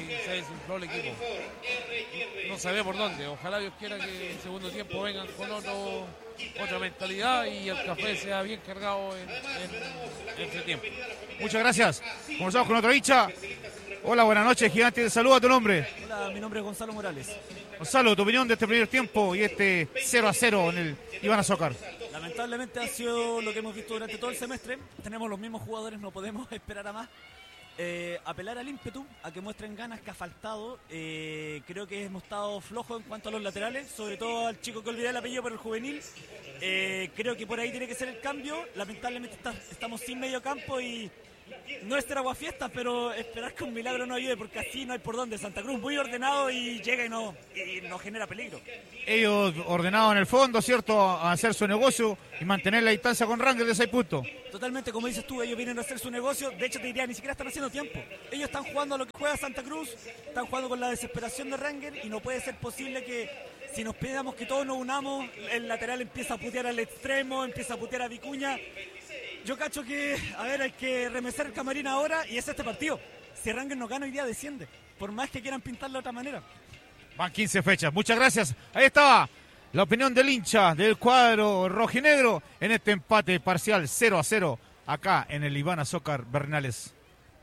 desinfló el equipo. No se ve por dónde. Ojalá Dios quiera que en el segundo tiempo vengan con otro, otra mentalidad y el café sea bien cargado en, en, en este tiempo. Muchas gracias. Comenzamos con otra hincha. Hola, buenas noches, Gigante. Te saluda, tu nombre. Hola, mi nombre es Gonzalo Morales. Gonzalo, tu opinión de este primer tiempo y este cero a cero en el Iván Azócar. Lamentablemente ha sido lo que hemos visto durante todo el semestre. Tenemos los mismos jugadores, no podemos esperar a más. Eh, apelar al ímpetu, a que muestren ganas, que ha faltado. Eh, creo que hemos estado flojos en cuanto a los laterales, sobre todo al chico que olvidé el apellido por el juvenil. Eh, creo que por ahí tiene que ser el cambio. Lamentablemente está, estamos sin medio campo y no es ser aguafiestas, pero esperar que un milagro no ayude, porque así no hay por dónde. Santa Cruz muy ordenado y llega y no, y no genera peligro. Ellos ordenados en el fondo, ¿cierto? A hacer su negocio y mantener la distancia con Rangers de seis puntos. Totalmente, como dices tú, ellos vienen a hacer su negocio. De hecho, te diría, ni siquiera están haciendo tiempo. Ellos están jugando a lo que juega Santa Cruz, están jugando con la desesperación de Rangers y no puede ser posible que si nos pedimos que todos nos unamos, el lateral empieza a putear al extremo, empieza a putear a Vicuña. Yo cacho que, a ver, hay que remesar el camarín ahora y es este partido. Si Rangers no gana hoy día, desciende. Por más que quieran pintarlo de otra manera. Van quince fechas. Muchas gracias. Ahí estaba la opinión del hincha del cuadro rojinegro en este empate parcial cero a cero acá en el Iván Azócar Bernales.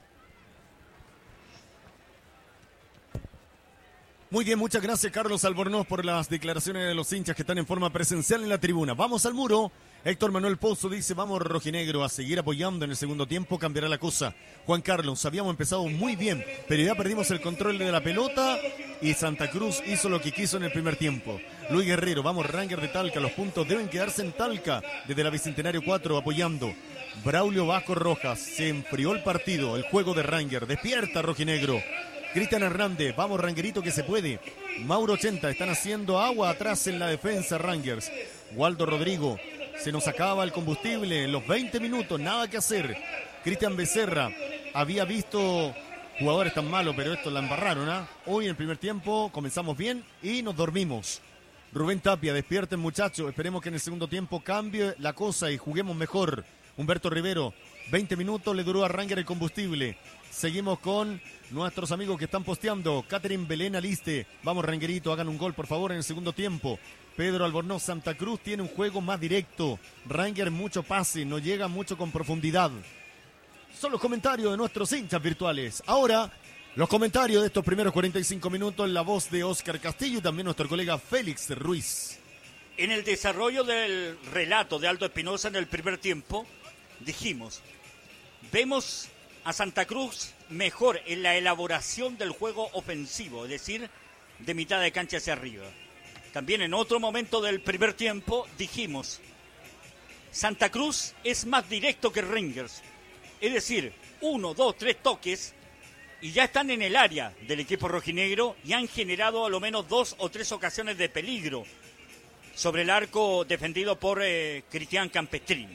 Muy bien, muchas gracias Carlos Albornoz por las declaraciones de los hinchas que están en forma presencial en la tribuna. Vamos al muro. Héctor Manuel Pozo dice, vamos rojinegro a seguir apoyando en el segundo tiempo, cambiará la cosa. Juan Carlos, habíamos empezado muy bien, pero ya perdimos el control de la pelota y Santa Cruz hizo lo que quiso en el primer tiempo. Luis Guerrero, vamos Rangers de Talca, los puntos deben quedarse en Talca, desde la Bicentenario cuatro apoyando. Braulio Vasco Rojas, se enfrió el partido, el juego de Rangers, despierta rojinegro. Cristian Hernández, vamos Rangerito que se puede. Mauro ochenta, están haciendo agua atrás en la defensa Rangers. Waldo Rodrigo, se nos acaba el combustible en los veinte minutos, nada que hacer. Cristian Becerra, había visto jugadores tan malos, pero estos la embarraron, ¿ah? ¿eh? Hoy en el primer tiempo comenzamos bien y nos dormimos. Rubén Tapia, despierten muchachos, esperemos que en el segundo tiempo cambie la cosa y juguemos mejor. Humberto Rivero, veinte minutos le duró a Ranger el combustible. Seguimos con nuestros amigos que están posteando. Catherine Belén Aliste, vamos Rangerito, hagan un gol por favor en el segundo tiempo. Pedro Albornoz, Santa Cruz tiene un juego más directo. Ranger mucho pase, no llega mucho con profundidad. Son los comentarios de nuestros hinchas virtuales. Ahora, los comentarios de estos primeros cuarenta y cinco minutos en la voz de Óscar Castillo y también nuestro colega Félix Ruiz. En el desarrollo del relato de Aldo Espinosa en el primer tiempo, dijimos, vemos a Santa Cruz mejor en la elaboración del juego ofensivo, es decir, de mitad de cancha hacia arriba. También en otro momento del primer tiempo dijimos, Santa Cruz es más directo que Rangers, es decir, uno, dos, tres toques y ya están en el área del equipo rojinegro y han generado a lo menos dos o tres ocasiones de peligro sobre el arco defendido por eh, Cristian Campestrini.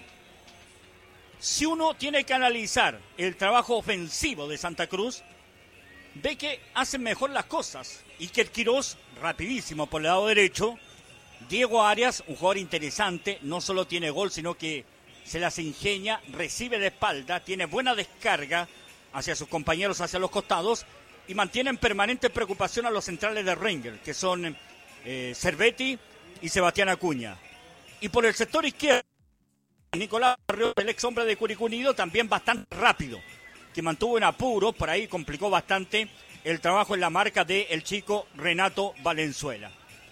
Si uno tiene que analizar el trabajo ofensivo de Santa Cruz, ve que hacen mejor las cosas. Iker Quirós, rapidísimo por el lado derecho. Diego Arias, un jugador interesante, no solo tiene gol, sino que se las ingenia, recibe de espalda, tiene buena descarga hacia sus compañeros, hacia los costados, y mantiene en permanente preocupación a los centrales de Rangers, que son eh, Cervetti y Sebastián Acuña. Y por el sector izquierdo, Nicolás Barrios, el ex hombre de Curicó Unido, también bastante rápido, que mantuvo en apuro, por ahí complicó bastante el trabajo en la marca del chico Renato Valenzuela.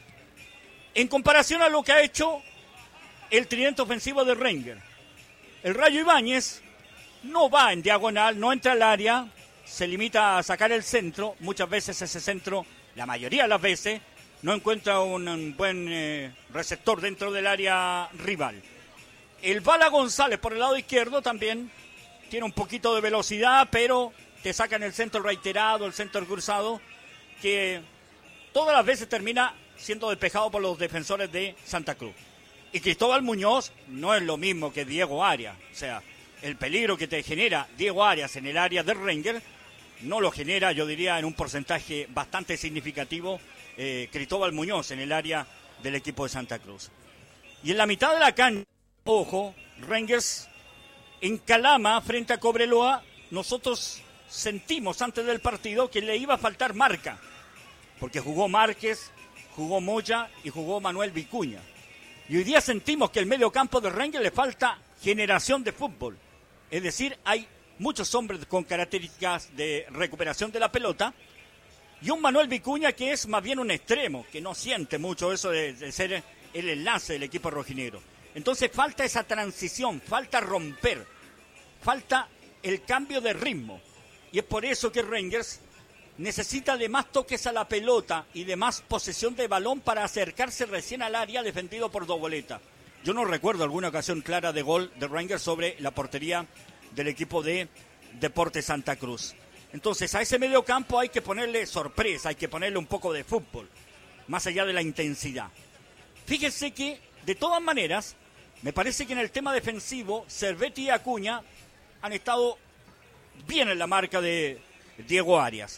En comparación a lo que ha hecho el tridente ofensivo de Rangers, el Rayo Ibáñez no va en diagonal, no entra al área, se limita a sacar el centro, muchas veces ese centro, la mayoría de las veces, no encuentra un, un buen eh, receptor dentro del área rival. El Bala González por el lado izquierdo también tiene un poquito de velocidad, pero te sacan el centro reiterado, el centro cruzado, que todas las veces termina siendo despejado por los defensores de Santa Cruz. Y Cristóbal Muñoz no es lo mismo que Diego Arias. O sea, el peligro que te genera Diego Arias en el área del Rangers no lo genera, yo diría, en un porcentaje bastante significativo eh, Cristóbal Muñoz en el área del equipo de Santa Cruz. Y en la mitad de la cancha, ojo, Rangers en Calama frente a Cobreloa, nosotros sentimos antes del partido que le iba a faltar marca, porque jugó Márquez, jugó Moya y jugó Manuel Vicuña. Y hoy día sentimos que el medio campo de Rangers le falta generación de fútbol. Es decir, hay muchos hombres con características de recuperación de la pelota y un Manuel Vicuña que es más bien un extremo, que no siente mucho eso de, de ser el enlace del equipo rojinegro. Entonces falta esa transición, falta romper, falta el cambio de ritmo. Y es por eso que Rangers necesita de más toques a la pelota y de más posesión de balón para acercarse recién al área defendido por Doboleta. Yo no recuerdo alguna ocasión clara de gol de Rangers sobre la portería del equipo de Deportes Santa Cruz. Entonces a ese medio campo hay que ponerle sorpresa, hay que ponerle un poco de fútbol, más allá de la intensidad. Fíjese que, de todas maneras, me parece que en el tema defensivo, Cervetti y Acuña han estado bien en la marca de Diego Arias.